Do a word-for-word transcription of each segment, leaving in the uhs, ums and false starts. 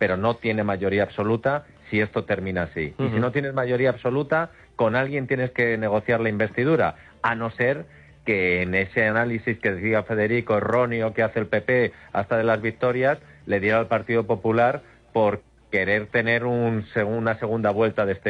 pero no tiene mayoría absoluta si esto termina así. Uh-huh. Y si no tienes mayoría absoluta, con alguien tienes que negociar la investidura, a no ser que en ese análisis que decía Federico erróneo que hace el P P hasta de las victorias, le diera al Partido Popular por querer tener un, una segunda vuelta de, este,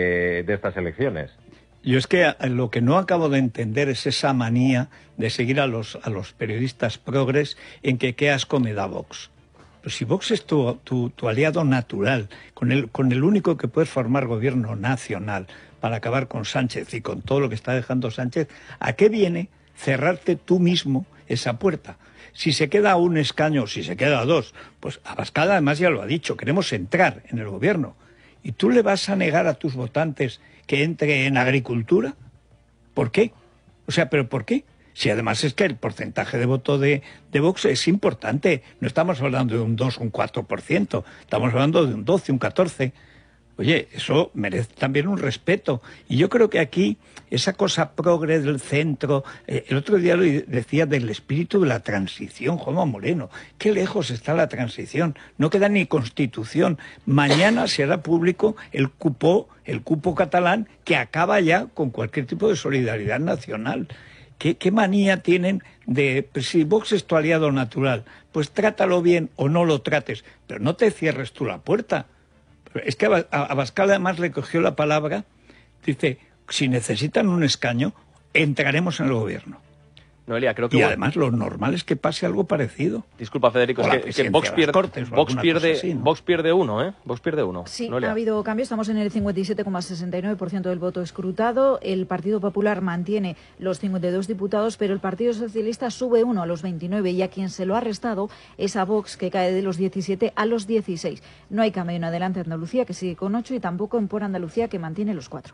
de estas elecciones. Yo es que lo que no acabo de entender es esa manía de seguir a los, a los periodistas progres en que qué asco me da Vox. Pues si Vox es tu, tu, tu aliado natural, con el, con el único que puedes formar gobierno nacional para acabar con Sánchez y con todo lo que está dejando Sánchez, ¿a qué viene cerrarte tú mismo esa puerta? Si se queda un escaño, si se queda dos, pues Abascal además ya lo ha dicho, queremos entrar en el gobierno. ¿Y tú le vas a negar a tus votantes que entre en agricultura? ¿Por qué? O sea, ¿pero por qué? Si además es que el porcentaje de voto de, de Vox es importante. No estamos hablando de un dos o un cuatro por ciento, estamos hablando de un doce, un catorce. Oye, eso merece también un respeto. Y yo creo que aquí, esa cosa progre del centro, eh, el otro día lo decía del espíritu de la transición, Juanma Moreno. Qué lejos está la transición. No queda ni constitución. Mañana se hará público el cupo, el cupo catalán que acaba ya con cualquier tipo de solidaridad nacional. ¿Qué, qué manía tienen de, pues, si Vox es tu aliado natural, pues trátalo bien o no lo trates, pero no te cierres tú la puerta? Es que Abascal además le cogió la palabra, dice, si necesitan un escaño, entraremos en el gobierno. Noelia, creo que... Y bueno, además lo normal es que pase algo parecido. Disculpa, Federico, es que, que Vox pierde, Cortes, Vox, pierde así, ¿no? Vox pierde uno, ¿eh? Vox pierde uno. Sí, Noelia. Ha habido cambios, estamos en el cincuenta y siete coma sesenta y nueve por ciento del voto escrutado, el Partido Popular mantiene los cincuenta y dos diputados, pero el Partido Socialista sube uno a los veintinueve y a quien se lo ha restado es a Vox, que cae de los diecisiete a los dieciséis. No hay cambio en Adelante Andalucía, que sigue con ocho, y tampoco en Por Andalucía, que mantiene los cuatro.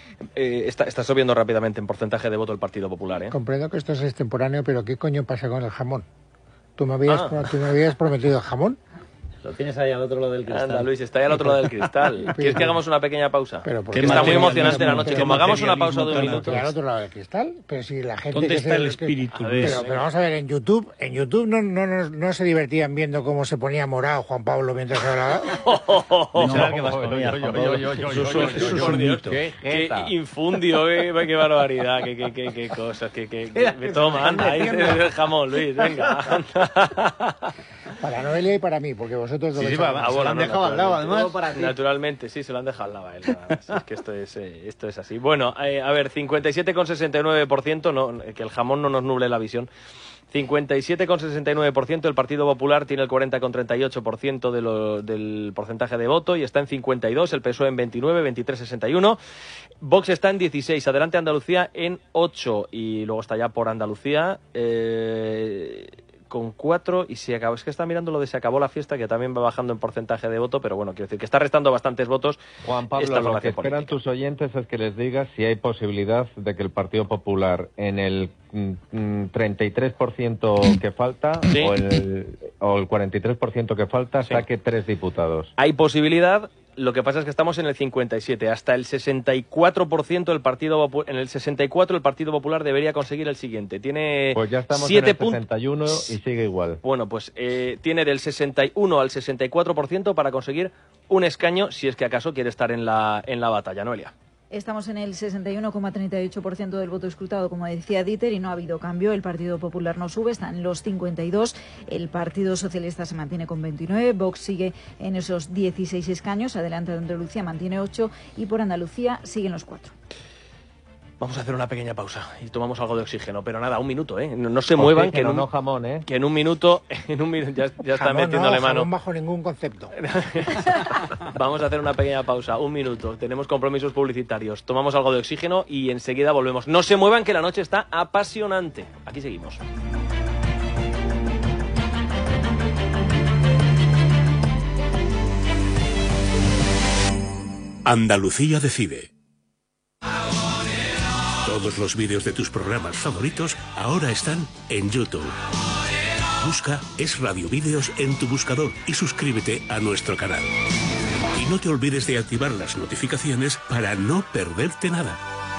Eh, está, está subiendo rápidamente en porcentaje de voto el Partido Popular, ¿eh? Comprendo que esto es extemporáneo, pero ¿qué coño pasa con el jamón? ¿Tú me habías, ah. ¿tú me habías prometido jamón? Lo tienes ahí al otro lado del cristal. Anda, Luis, está ahí al otro lado del cristal. ¿Quieres que hagamos una pequeña pausa? Pero que está muy emocionante la noche. Como hagamos una pausa de un minuto. ¿Al otro lado del cristal? Pero si la gente... ¿Dónde que está se, el espíritu? Que, pero, pero vamos a ver, en YouTube, en YouTube no, no, no, no se divertían viendo cómo se ponía morado Juan Pablo mientras hablaba. Eso es un mito. Qué infundio, qué barbaridad, qué cosas, qué... Toma, anda, ahí el jamón, Luis, venga. Para Noelia y para mí, porque vosotros sí, lo sí, veis. Ah, se lo han no, dejado al lado, además. Naturalmente, sí, se lo han dejado al lado a él. Sí, es que esto es, eh, esto es así. Bueno, eh, a ver, cincuenta y siete coma sesenta y nueve por ciento, no, que el jamón no nos nuble la visión. cincuenta y siete coma sesenta y nueve por ciento, el Partido Popular tiene el cuarenta coma treinta y ocho por ciento de lo, del porcentaje de voto y está en cincuenta y dos, el P S O E en veintinueve, veintitrés coma sesenta y uno, Vox está en dieciséis, Adelante Andalucía en ocho y luego está ya Por Andalucía eh, con cuatro y se acabó, es que está mirando lo de se acabó la fiesta, que también va bajando en porcentaje de voto, pero bueno, quiero decir que está restando bastantes votos. Juan Pablo, lo que esperan tus oyentes es que les digas si hay posibilidad de que el Partido Popular en el mm, treinta y tres por ciento que falta ¿sí? o, el, o el cuarenta y tres por ciento que falta sí. saque tres diputados. Hay posibilidad. Lo que pasa es que estamos en el cincuenta y siete, hasta el sesenta y cuatro por ciento del Partido en el sesenta y cuatro el Partido Popular debería conseguir el siguiente. Tiene pues ya estamos siete en el sesenta y uno y sigue igual. Bueno, pues eh, tiene del sesenta y uno al sesenta y cuatro por ciento para conseguir un escaño si es que acaso quiere estar en la en la batalla, Noelia. Estamos en el sesenta y uno coma treinta y ocho por ciento del voto escrutado, como decía Dieter, y no ha habido cambio. El Partido Popular no sube, está en los cincuenta y dos. El Partido Socialista se mantiene con veintinueve. Vox sigue en esos dieciséis escaños. Adelante Andalucía mantiene ocho. Y Por Andalucía siguen los cuatro. Vamos a hacer una pequeña pausa y tomamos algo de oxígeno, pero nada, un minuto, ¿eh? No, no se muevan, que en un, no jamón, ¿eh? Que en un minuto, en un minuto ya, ya está metiéndole no, mano. Jamón bajo ningún concepto. Vamos a hacer una pequeña pausa, un minuto. Tenemos compromisos publicitarios. Tomamos algo de oxígeno y enseguida volvemos. No se muevan, que la noche está apasionante. Aquí seguimos. Andalucía decide. Todos los vídeos de tus programas favoritos ahora están en YouTube. Busca Es Radio Vídeos en tu buscador y suscríbete a nuestro canal. Y no te olvides de activar las notificaciones para no perderte nada.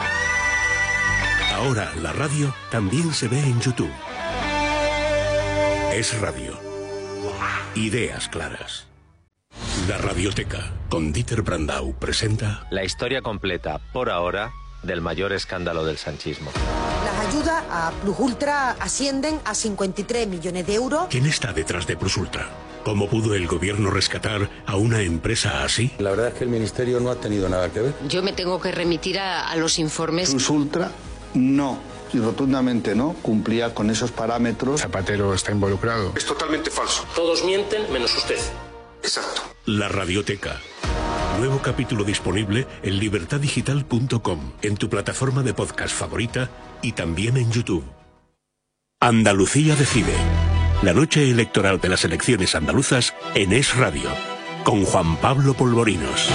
Ahora la radio también se ve en YouTube. Es Radio. Ideas claras. La Radioteca, con Dieter Brandau, presenta... La historia completa, por ahora, del mayor escándalo del sanchismo. Las ayudas a Plus Ultra ascienden a cincuenta y tres millones de euros. ¿Quién está detrás de Plus Ultra? ¿Cómo pudo el gobierno rescatar a una empresa así? La verdad es que el ministerio no ha tenido nada que ver. Yo me tengo que remitir a, a los informes. Plus Ultra no, y rotundamente no, cumplía con esos parámetros. Zapatero está involucrado. Es totalmente falso. Todos mienten menos usted. Exacto. La Radioteca. Nuevo capítulo disponible en libertad digital punto com, en tu plataforma de podcast favorita y también en YouTube. Andalucía decide. La noche electoral de las elecciones andaluzas en Es Radio, con Juan Pablo Polvorinos.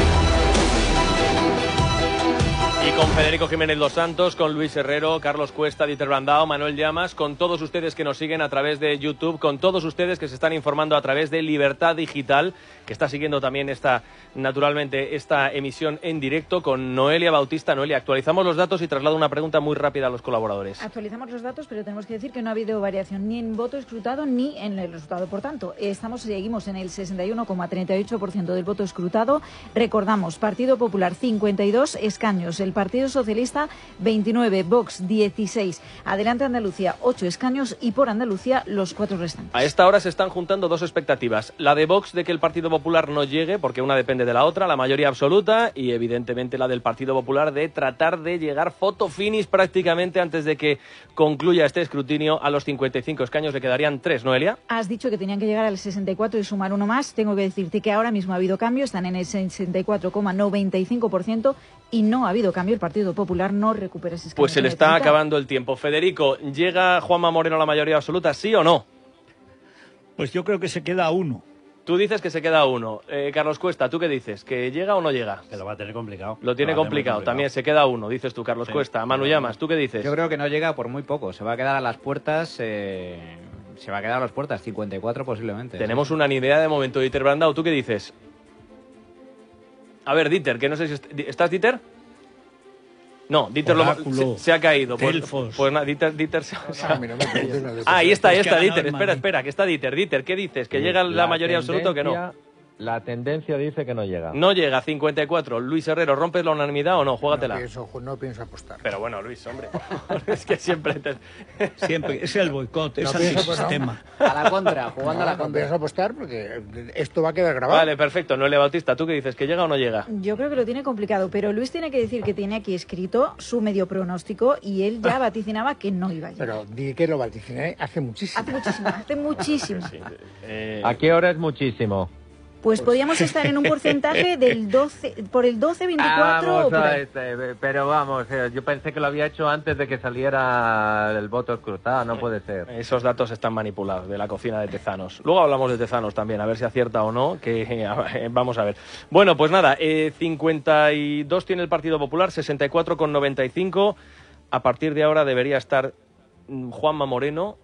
Y con Federico Jiménez Los Santos, con Luis Herrero, Carlos Cuesta, Dieter Brandao, Manuel Llamas, con todos ustedes que nos siguen a través de YouTube, con todos ustedes que se están informando a través de Libertad Digital, que está siguiendo también esta, naturalmente, esta emisión en directo, con Noelia Bautista. Noelia, actualizamos los datos y traslado una pregunta muy rápida a los colaboradores. Actualizamos los datos, pero tenemos que decir que no ha habido variación ni en voto escrutado ni en el resultado. Por tanto, estamos seguimos en el sesenta y uno coma treinta y ocho por ciento del voto escrutado. Recordamos, Partido Popular cincuenta y dos escaños, el Partido Socialista veintinueve, Vox dieciséis, Adelante Andalucía ocho escaños y por Andalucía los cuatro restantes. A esta hora se están juntando dos expectativas. La de Vox de que el Partido Popular no llegue, porque una depende de la otra, la mayoría absoluta, y evidentemente la del Partido Popular de tratar de llegar photo finish prácticamente antes de que concluya este escrutinio. A los cincuenta y cinco escaños le quedarían tres, ¿Noelia? Has dicho que tenían que llegar al sesenta y cuatro y sumar uno más. Tengo que decirte que ahora mismo ha habido cambio, están en el sesenta y cuatro coma noventa y cinco por ciento y no ha habido cambio. El Partido Popular no recupera ese escaño. Pues se le está acabando el tiempo. Federico, ¿llega Juanma Moreno a la mayoría absoluta, sí o no? Pues yo creo que se queda a uno. Tú dices que se queda a uno. Eh, Carlos Cuesta, ¿tú qué dices? ¿Que llega o no llega? Que lo va a tener complicado. Lo tiene lo complicado. complicado, también se queda a uno, dices tú, Carlos sí. Cuesta. Manu Llamas, ¿tú qué dices? Yo creo que no llega por muy poco. Se va a quedar a las puertas... Eh... Se va a quedar a las puertas, cincuenta y cuatro posiblemente. Tenemos sí. unanimidad de momento. Dieter Brandao, ¿tú qué dices? A ver, Dieter, que no sé si... Est ¿Estás, Dieter? No, Dieter lo, se, se ha caído. Pues, pues nada, Dieter, Dieter se, se ha... Ah, ahí está, ahí está, Dieter. Espera, espera, que está Dieter. Dieter, ¿qué dices? ¿Que sí, llega la, la mayoría absoluta o que no? La tendencia dice que no llega. No llega, cincuenta y cuatro. Luis Herrero, ¿rompes la unanimidad o no? Juégatela. No pienso, no pienso apostar. Pero bueno, Luis, hombre, es que siempre... Te... Siempre, es el boicot, es no el sistema. No. A la contra, jugando no, a la contra. No pienso apostar porque esto va a quedar grabado. Vale, perfecto. Noelia Bautista, ¿tú qué dices? ¿Que llega o no llega? Yo creo que lo tiene complicado, pero Luis tiene que decir que tiene aquí escrito su medio pronóstico y él ya vaticinaba que no iba a llegar. Pero di que lo vaticiné hace muchísimo. Hace muchísimo, hace muchísimo. Sí, eh... ¿A qué hora es muchísimo? Pues podríamos estar en un porcentaje del doce, por el doce, veinticuatro... Ah, vamos o por a este, pero vamos, eh, yo pensé que lo había hecho antes de que saliera el voto escrutado, no puede ser. Esos datos están manipulados de la cocina de Tezanos. Luego hablamos de Tezanos también, a ver si acierta o no, que eh, vamos a ver. Bueno, pues nada, eh, cincuenta y dos tiene el Partido Popular, sesenta y cuatro con noventa y cinco. A partir de ahora debería estar mm, Juanma Moreno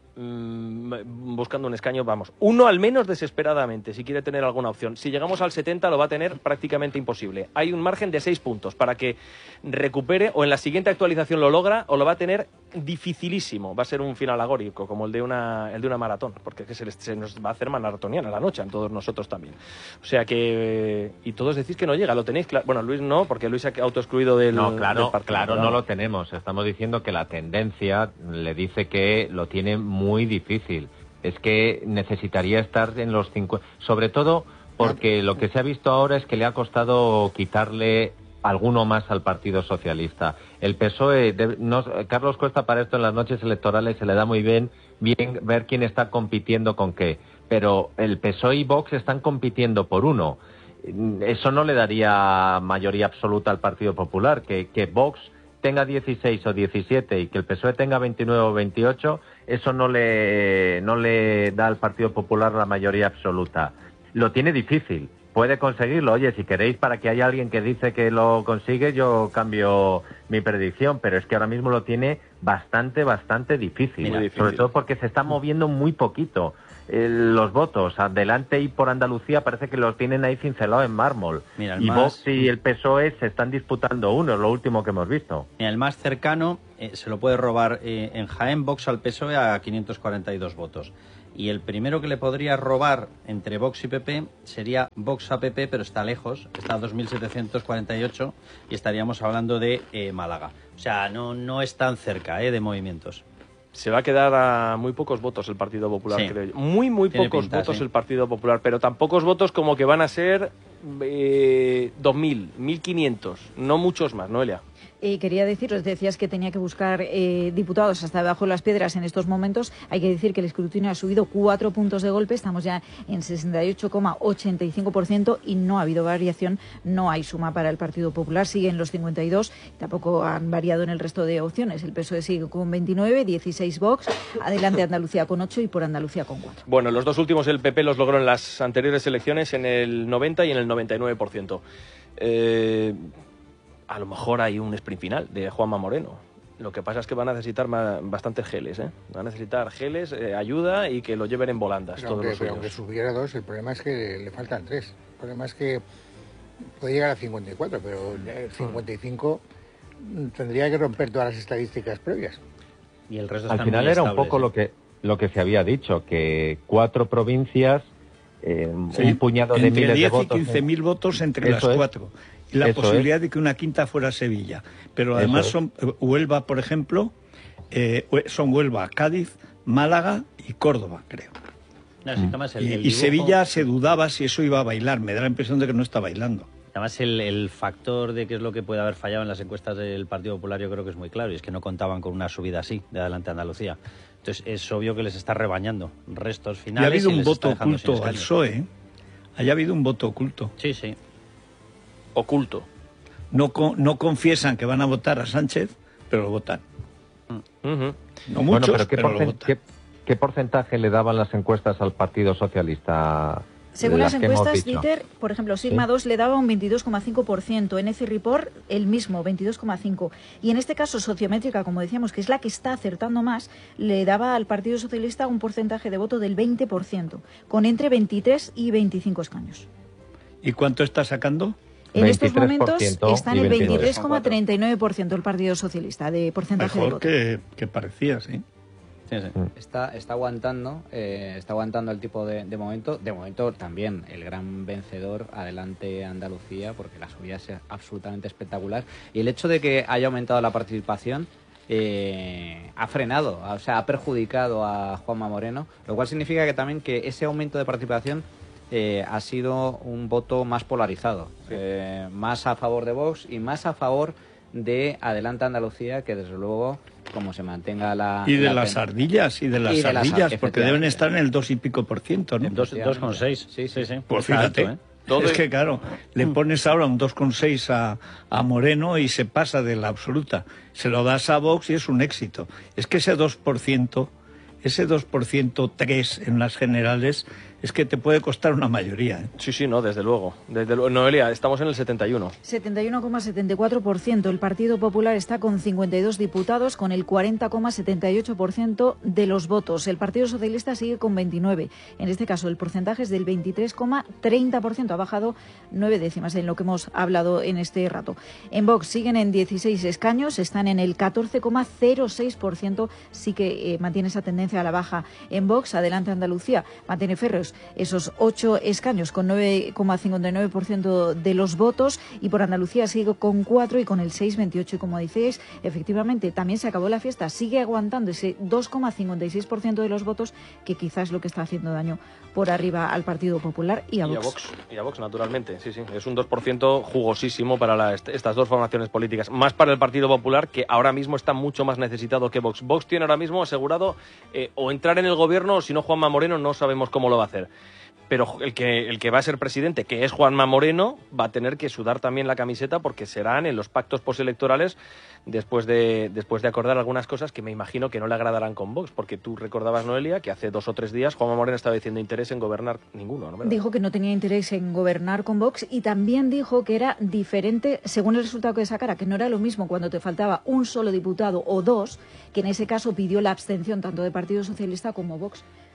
buscando un escaño, vamos, uno al menos desesperadamente, si quiere tener alguna opción. Si llegamos al setenta lo va a tener prácticamente imposible. Hay un margen de seis puntos para que recupere, o en la siguiente actualización lo logra, o lo va a tener dificilísimo. Va a ser un final agórico, como el de una, el de una maratón, porque es que se, les, se nos va a hacer maratoniana la noche, a todos nosotros también. O sea que... Y todos decís que no llega, ¿lo tenéis claro? Bueno, Luis no, porque Luis se ha autoexcluido del, no, claro, del partido. Claro, no lo tenemos. Estamos diciendo que la tendencia le dice que lo tiene muy difícil. Es que necesitaría estar en los cincuenta, sobre todo porque lo que se ha visto ahora es que le ha costado quitarle alguno más al Partido Socialista. El P S O E, de, no, Carlos Cuesta para esto en las noches electorales se le da muy bien, bien ver quién está compitiendo con qué, pero el P S O E y Vox están compitiendo por uno. Eso no le daría mayoría absoluta al Partido Popular, que, que Vox tenga dieciséis o diecisiete y que el P S O E tenga veintinueve o veintiocho, eso no le, no le da al Partido Popular la mayoría absoluta. Lo tiene difícil, puede conseguirlo. Oye, si queréis, para que haya alguien que dice que lo consigue, yo cambio mi predicción, pero es que ahora mismo lo tiene bastante, bastante difícil. Muy difícil. Sobre todo porque se está moviendo muy poquito. Eh, los votos, adelante y por Andalucía, parece que los tienen ahí cincelados en mármol. Mira, el y más... Vox y el P S O E se están disputando uno, es lo último que hemos visto. Mira, el más cercano eh, se lo puede robar eh, en Jaén, Vox al P S O E a quinientos cuarenta y dos votos. Y el primero que le podría robar entre Vox y P P sería Vox a P P, pero está lejos, está a dos mil setecientos cuarenta y ocho y estaríamos hablando de eh, Málaga. O sea, no, no es tan cerca eh, de movimientos. Se va a quedar a muy pocos votos el Partido Popular, Sí. creo yo. Muy, muy Tiene pocos pinta, votos sí. el Partido Popular, pero tan pocos votos como que van a ser eh, dos mil, mil quinientos, no muchos más, Noelia. Eh, quería deciros, decías que tenía que buscar eh, diputados hasta debajo de las piedras en estos momentos. Hay que decir que el escrutinio ha subido cuatro puntos de golpe, estamos ya en sesenta y ocho coma ochenta y cinco por ciento y no ha habido variación, no hay suma para el Partido Popular, sigue en los cincuenta y dos, tampoco han variado en el resto de opciones. El P S O E sigue con veintinueve, dieciséis Vox, adelante Andalucía con ocho y por Andalucía con cuatro. Bueno, los dos últimos el P P los logró en las anteriores elecciones en el noventa y en el noventa y nueve por ciento. Eh... A lo mejor hay un sprint final de Juanma Moreno. Lo que pasa es que va a necesitar más, bastantes geles, ¿eh? Va a necesitar geles, eh, ayuda y que lo lleven en volandas. Pero, todos aunque, los pero suyos. aunque subiera dos, el problema es que le faltan tres. El problema es que puede llegar a cincuenta y cuatro, pero el cincuenta y cinco tendría que romper todas las estadísticas previas. Y el resto Al están final muy era un estables, poco ¿eh? lo que lo que se había dicho, que cuatro provincias, eh, Sí, un puñado de entre miles de diez votos. y quince mil votos entre Eso las es. cuatro. Y la Eso posibilidad es. de que una quinta fuera Sevilla. Pero Eso además es. son eh, Huelva, por ejemplo, eh, son Huelva, Cádiz, Málaga y Córdoba, creo. No, sí, además el- y, el y dibujo- Sevilla se dudaba si eso iba a bailar. Me da la impresión de que no está bailando. Además, el, el factor de qué es lo que puede haber fallado en las encuestas del Partido Popular yo creo que es muy claro, y es que no contaban con una subida así de Adelante Andalucía. Entonces, es obvio que les está rebañando restos Y ha finales. habido y un les está voto dejando sin oculto al P escaños. S O E. ¿eh? Haya habido un voto oculto. Sí, sí. Oculto. No, co- no confiesan que van a votar a Sánchez, pero lo votan. Uh-huh. No muchos, bueno, pero ¿qué, pero lo porcen- votan. qué- qué porcentaje le daban las encuestas al Partido Socialista? Según las que hemos encuestas, dicho? Dieter, por ejemplo, Sigma dos le daba un veintidós coma cinco por ciento, N C Report el mismo, veintidós coma cinco por ciento. Y en este caso, Sociométrica, como decíamos, que es la que está acertando más, le daba al Partido Socialista un porcentaje de voto del veinte por ciento, con entre veintitrés y veinticinco escaños. ¿Y cuánto está sacando? En estos momentos veintitrés por ciento está en y el veintidós veintitrés coma treinta y nueve por ciento el Partido Socialista de porcentaje de Mejor voto. que, que parecía, sí. Sí, sí. Está, está aguantando, eh, está aguantando el tipo de, de momento. De momento también el gran vencedor, adelante Andalucía, porque la subida es absolutamente espectacular. Y el hecho de que haya aumentado la participación eh, ha frenado, o sea, ha perjudicado a Juanma Moreno, lo cual significa que también que ese aumento de participación eh, ha sido un voto más polarizado, eh, más a favor de Vox y más a favor de Adelante Andalucía, que desde luego, como se mantenga la... Y de la las pen- ardillas, y de las Y de las ardillas, ar- porque deben efectivamente. estar en el dos y pico por ciento, ¿no? Dos, dos coma seis. Sí, sí, sí. Pues Está fíjate, alto, ¿eh? Todo es es- que claro, le pones ahora un dos coma seis a, a Moreno y se pasa de la absoluta. Se lo das a Vox y es un éxito. Es que ese dos por ciento, ese dos por ciento tres en las generales, es que te puede costar una mayoría, ¿eh? Sí, sí, no, desde luego. Desde luego. Noelia, estamos en el setenta y uno. setenta y uno coma setenta y cuatro por ciento. El Partido Popular está con cincuenta y dos diputados, con el cuarenta coma setenta y ocho por ciento de los votos. El Partido Socialista sigue con veintinueve. En este caso, el porcentaje es del veintitrés coma treinta por ciento. Ha bajado nueve décimas en lo que hemos hablado en este rato. En Vox siguen en dieciséis escaños, están en el catorce coma cero seis por ciento. Sí que eh, mantiene esa tendencia a la baja en Vox. Adelante Andalucía mantiene férreos esos ocho escaños con nueve coma cincuenta y nueve por ciento de los votos, y por Andalucía sigue con cuatro y con el seis coma veintiocho. Y como decíais, efectivamente también se acabó la fiesta, sigue aguantando ese dos coma cincuenta y seis por ciento de los votos, que quizás es lo que está haciendo daño por arriba al Partido Popular y a Y a Vox. Vox, y a Vox, naturalmente, sí, sí. Es un dos por ciento jugosísimo para la- est- estas dos formaciones políticas. Más para el Partido Popular, que ahora mismo está mucho más necesitado que Vox. Vox tiene ahora mismo asegurado eh, o entrar en el gobierno, o si no Juanma Moreno, no sabemos cómo lo va a hacer. Pero el que, el que va a ser presidente, que es Juanma Moreno, va a tener que sudar también la camiseta, porque serán en los pactos postelectorales después de, después de acordar algunas cosas que me imagino que no le agradarán con Vox, porque tú recordabas, Noelia, que hace dos o tres días Juanma Moreno estaba diciendo interés en gobernar ninguno, ¿no? ¿Verdad? Dijo que no tenía interés en gobernar con Vox, y también dijo que era diferente según el resultado que sacara, que no era lo mismo cuando te faltaba un solo diputado o dos, que en ese caso pidió la abstención tanto de Partido Socialista como Vox.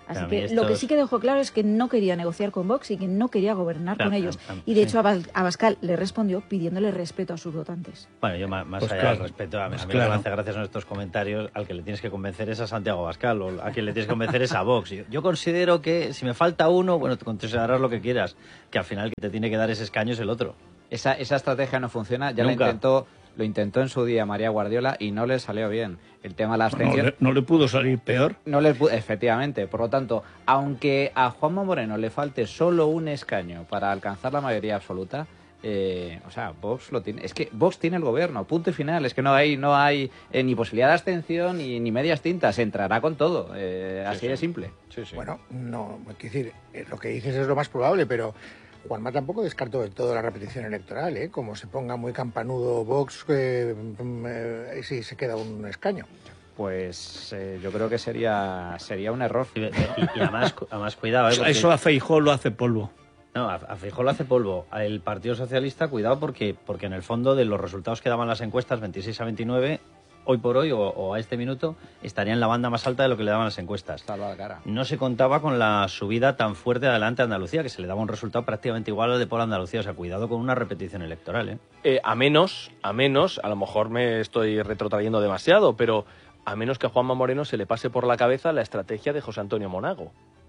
Así A mí que estos... lo que sí que dejó claro es que no quería negociar con Vox y que no quería gobernar Claro, con ellos. am- am- Y de sí. hecho Abal- Abascal le respondió pidiéndole respeto a sus votantes. Bueno, yo más, más Pues allá claro, del respeto, a mí, pues a mí lo que claro. me hace gracia son estos comentarios, al que le tienes que convencer es a Santiago Abascal, o a quien le tienes que convencer es a Vox. Yo, yo considero que si me falta uno, bueno, te considerarás lo que quieras, que al final que te tiene que dar ese escaño es el otro. Esa, esa estrategia no funciona, ya Nunca. lo intentó, lo intentó en su día María Guardiola y no le salió bien. El tema de la No, abstención... le, no le pudo salir peor. No les pu- efectivamente, por lo tanto, aunque a Juanma Moreno le falte solo un escaño para alcanzar la mayoría absoluta, eh, o sea, Vox lo tiene. Es que Vox tiene el gobierno, punto y final. Es que no hay, no hay eh, ni posibilidad de abstención ni, ni medias tintas. Entrará con todo, eh, así sí. de simple. Sí, sí. Bueno, no, quiero decir, eh, lo que dices es lo más probable, pero Juanma tampoco descartó del todo la repetición electoral, ¿eh? Como se ponga muy campanudo Vox, eh, mm, eh, sí se queda un escaño. Pues eh, yo creo que sería sería un error. Y, y- y además, además, cuidado, ¿eh? Porque- Eso a Feijóo lo hace polvo. No, a, a Feijóo lo hace polvo. El Partido Socialista, cuidado, porque, porque en el fondo de los resultados que daban las encuestas, veintiséis a veintinueve, hoy por hoy o, o a este minuto, estaría en la banda más alta de lo que le daban las encuestas. Salva la cara. No se contaba con la subida tan fuerte adelante a Andalucía, que se le daba un resultado prácticamente igual al de por Andalucía. O sea, cuidado con una repetición electoral, ¿eh? Eh, a menos, a menos, a lo mejor me estoy retrotrayendo demasiado, pero a menos que a Juanma Moreno se le pase por la cabeza la estrategia de José Antonio Monago.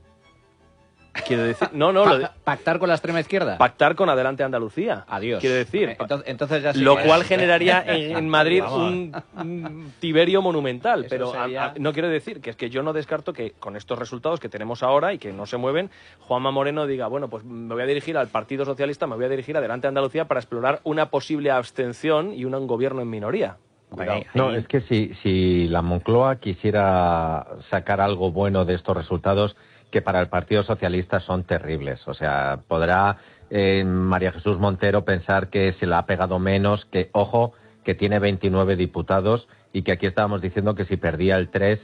Quiero decir, no, no, lo de- Pa- ¿Pactar con la extrema izquierda? pactar con Adelante Andalucía. Adiós. Quiero decir, Eh, entonces, entonces ya sí lo que- cual generaría en, en Madrid Vamos. un, un Tiberio monumental. Eso Pero a- sería- a- no quiero decir que es que yo no descarto que con estos resultados que tenemos ahora y que no se mueven, Juanma Moreno diga, bueno, pues me voy a dirigir al Partido Socialista, me voy a dirigir Adelante Andalucía para explorar una posible abstención y un gobierno en minoría. Cuidado. Ahí- No, ahí- es que si, si la Moncloa quisiera sacar algo bueno de estos resultados, que para el Partido Socialista son terribles. O sea, podrá eh, María Jesús Montero pensar que se la ha pegado menos, que, ojo, que tiene veintinueve diputados y que aquí estábamos diciendo que si perdía el tres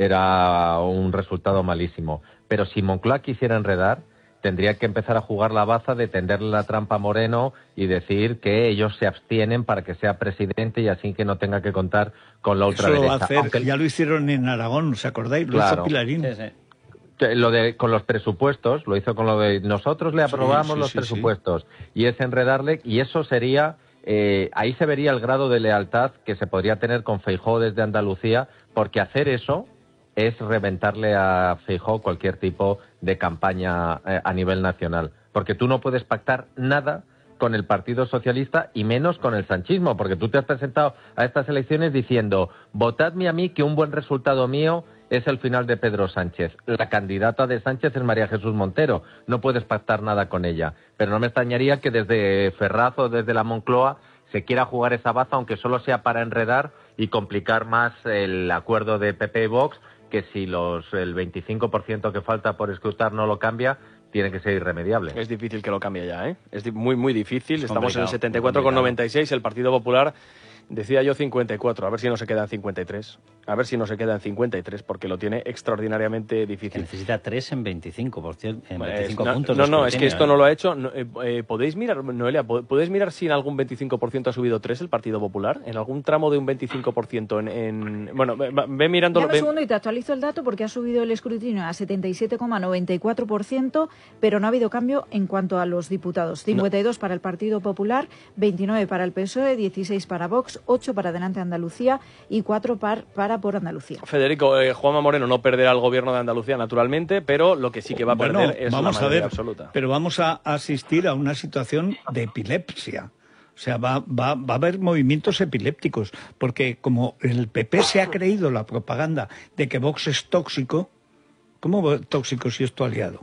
era un resultado malísimo. Pero si Moncloa quisiera enredar, tendría que empezar a jugar la baza de tenderle la trampa a Moreno y decir que ellos se abstienen para que sea presidente y así que no tenga que contar con la Eso lo va ultraderecha. a hacer, Aunque- ya lo hicieron en Aragón, ¿os acordáis? Lo Claro. hizo Pilarín. Sí, sí. que lo de con los presupuestos, lo hizo con lo de nosotros le Sí, aprobamos sí, los sí, presupuestos y es enredarle y eso sería eh, ahí se vería el grado de lealtad que se podría tener con Feijóo desde Andalucía, porque hacer eso es reventarle a Feijóo cualquier tipo de campaña eh, a nivel nacional, porque tú no puedes pactar nada con el Partido Socialista y menos con el sanchismo, porque tú te has presentado a estas elecciones diciendo votadme a mí que un buen resultado mío es el final de Pedro Sánchez. La candidata de Sánchez es María Jesús Montero. No puedes pactar nada con ella. Pero no me extrañaría que desde Ferraz o desde la Moncloa se quiera jugar esa baza, aunque solo sea para enredar y complicar más el acuerdo de P P y Vox, que si los el veinticinco por ciento que falta por escrutar no lo cambia, tiene que ser irremediable. Es difícil que lo cambie ya, ¿eh? Es di- muy, muy difícil. Es Estamos en el complicado, setenta y cuatro coma noventa y seis, el Partido Popular decía yo cincuenta y cuatro, a ver si no se queda en cincuenta y tres. A ver si no se queda en cincuenta y tres, porque lo tiene extraordinariamente Que difícil. necesita tres en veinticinco, por cierto, en Pues, veinticinco no, puntos. no, de no, es que escrutinio, esto ¿eh? no lo ha hecho. No, eh, eh, ¿Podéis mirar, Noelia, po- ¿podéis mirar si en algún veinticinco por ciento ha subido tres el Partido Popular? ¿En algún tramo de un veinticinco por ciento? En, en... Bueno, ve, ve mirándolo. Dame un ve- segundo y te actualizo el dato porque ha subido el escrutinio a setenta y siete coma noventa y cuatro por ciento, pero no ha habido cambio en cuanto a los diputados. cincuenta y dos para el Partido Popular, veintinueve para el P S O E, dieciséis para Vox, ocho para Adelante Andalucía y cuatro par, para Por Andalucía. Federico, eh, Juanma Moreno no perderá el gobierno de Andalucía, naturalmente, pero lo que sí que va a Bueno, perder es vamos la a mayoría ver, absoluta. pero vamos a asistir a una situación de epilepsia. O sea, va, va, va a haber movimientos epilépticos, porque como el P P se ha creído la propaganda de que Vox es tóxico, ¿cómo va tóxico si es tu aliado?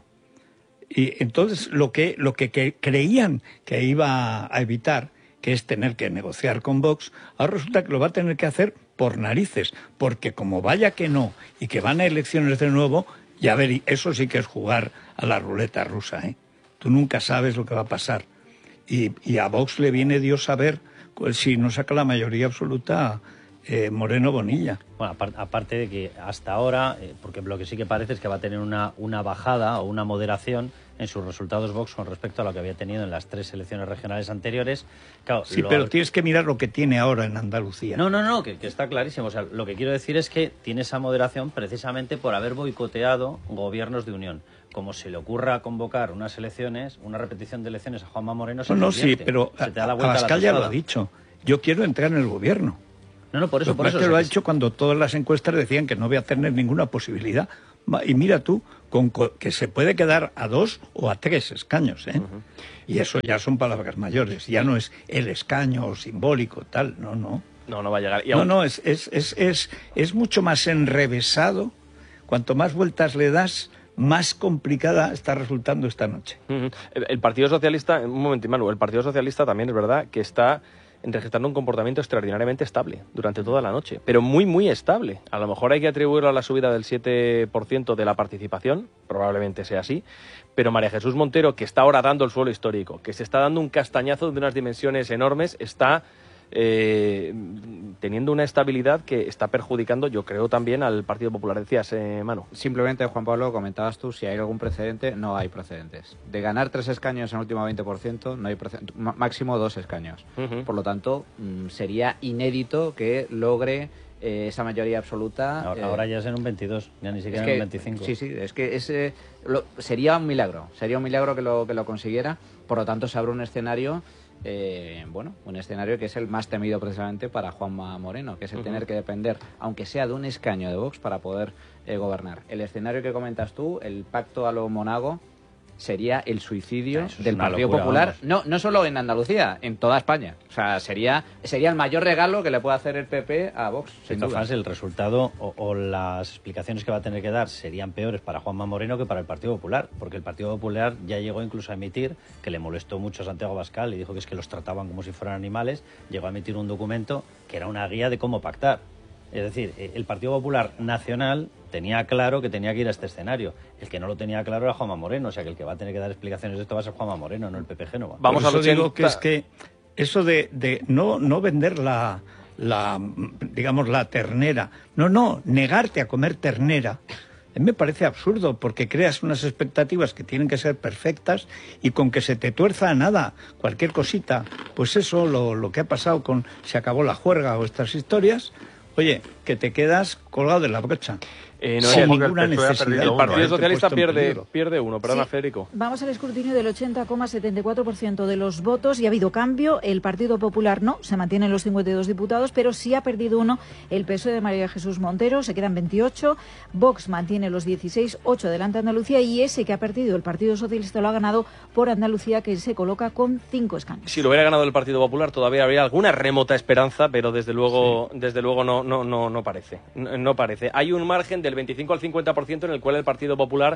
Y entonces lo que, lo que, que creían que iba a evitar, que es tener que negociar con Vox, ahora resulta que lo va a tener que hacer por narices, porque como vaya que no y que van a elecciones de nuevo, ya ver, eso sí que es jugar a la ruleta rusa, ¿eh? Tú nunca sabes lo que va a pasar. Y, y a Vox le viene Dios saber pues, si no saca la mayoría absoluta eh, Moreno Bonilla. Bueno, apar- aparte de que hasta ahora, eh, porque lo que sí que parece es que va a tener una, una bajada o una moderación en sus resultados Vox con respecto a lo que había tenido en las tres elecciones regionales anteriores. Claro, Sí, lo- pero tienes que mirar lo que tiene ahora en Andalucía. No, no, no, que, que está clarísimo. O sea, lo que quiero decir es que tiene esa moderación precisamente por haber boicoteado gobiernos de unión. Como se le ocurra convocar unas elecciones, una repetición de elecciones a Juanma Moreno, se No, no, te sí, invierte. pero Se te da la vuelta a la Abascal ya lo ha tostada. dicho. Yo quiero entrar en el gobierno. No, no, por eso, Lo que por pasa eso. es que o sea, lo ha que- hecho cuando todas las encuestas decían que no voy a tener ninguna posibilidad. Va, y mira tú, con, co- que se puede quedar a dos o a tres escaños, ¿eh? Uh-huh. Y eso ya son palabras mayores. Ya no es el escaño simbólico, tal, no, no. No, no va a llegar. Y No, aún- no, es, es, es, es, es mucho más enrevesado. Cuanto más vueltas le das, más complicada está resultando esta noche. Ujú. El, el Partido Socialista, un momento, Manu, el Partido Socialista también es verdad que está registrando un comportamiento extraordinariamente estable durante toda la noche, pero muy, muy estable. A lo mejor hay que atribuirlo a la subida del siete por ciento de la participación, probablemente sea así, pero María Jesús Montero, que está ahora dando el suelo histórico, que se está dando un castañazo de unas dimensiones enormes, está eh, teniendo una estabilidad que está perjudicando, yo creo, también al Partido Popular. Decías, eh, Manu. Simplemente, Juan Pablo, comentabas tú, si hay algún precedente, no hay precedentes. De ganar tres escaños en el último veinte por ciento, no hay precedente, máximo dos escaños. Uh-huh. Por lo tanto, mmm, sería inédito que logre eh, esa mayoría absoluta. Ahora, eh, ahora ya es en un veintidós, ya ni siquiera es que, en un veinticinco. Sí, sí, es que ese, lo, sería un milagro, sería un milagro que lo, que lo consiguiera. Por lo tanto, se abre un escenario... Eh, bueno, un escenario que es el más temido precisamente para Juanma Moreno, que es el uh-huh. tener que depender, aunque sea de un escaño de Vox, para poder eh, gobernar. El escenario que comentas tú, el pacto a lo Monago, sería el suicidio Eso es del una Partido locura, Popular, vamos. no no solo en Andalucía, en toda España. O sea, sería sería el mayor regalo que le puede hacer el P P a Vox, De sin todas duda. formas, el resultado o, o las explicaciones que va a tener que dar serían peores para Juanma Moreno que para el Partido Popular, porque el Partido Popular ya llegó incluso a emitir, que le molestó mucho a Santiago Abascal y dijo que es que los trataban como si fueran animales, llegó a emitir un documento que era una guía de cómo pactar. Es decir, el Partido Popular Nacional tenía claro que tenía que ir a este escenario. El que no lo tenía claro era Juanma Moreno, o sea que el que va a tener que dar explicaciones de esto va a ser Juanma Moreno, no el P P Génova. Vamos Por eso a ochenta... digo que es que eso de, de no, no vender la, la, digamos, la ternera, no, no, negarte a comer ternera, a mí me parece absurdo, porque creas unas expectativas que tienen que ser perfectas y con que se te tuerza a nada, cualquier cosita, pues eso, lo, lo que ha pasado con se acabó la juerga o estas historias, oye, que te quedas colgado de la brocha. Eh, no, sin el, ninguna el P S O E ha necesidad. perdido el Partido uno, ¿eh? Socialista Puesto en pierde, peligro. pierde uno, perdona, Sí. Federico. Vamos al escrutinio del ochenta coma setenta y cuatro por ciento de los votos y ha habido cambio. El Partido Popular no, se mantienen los cincuenta y dos diputados, pero sí ha perdido uno el P S O E de María Jesús Montero, se quedan veintiocho. Vox mantiene los dieciséis, ocho delante de Andalucía, y ese que ha perdido el Partido Socialista lo ha ganado por Andalucía, que se coloca con cinco escaños. Si lo hubiera ganado el Partido Popular todavía habría alguna remota esperanza, pero desde luego, sí. desde luego no, no, no, no parece. No, no parece. Hay un margen del veinticinco al cincuenta por ciento en el cual el Partido Popular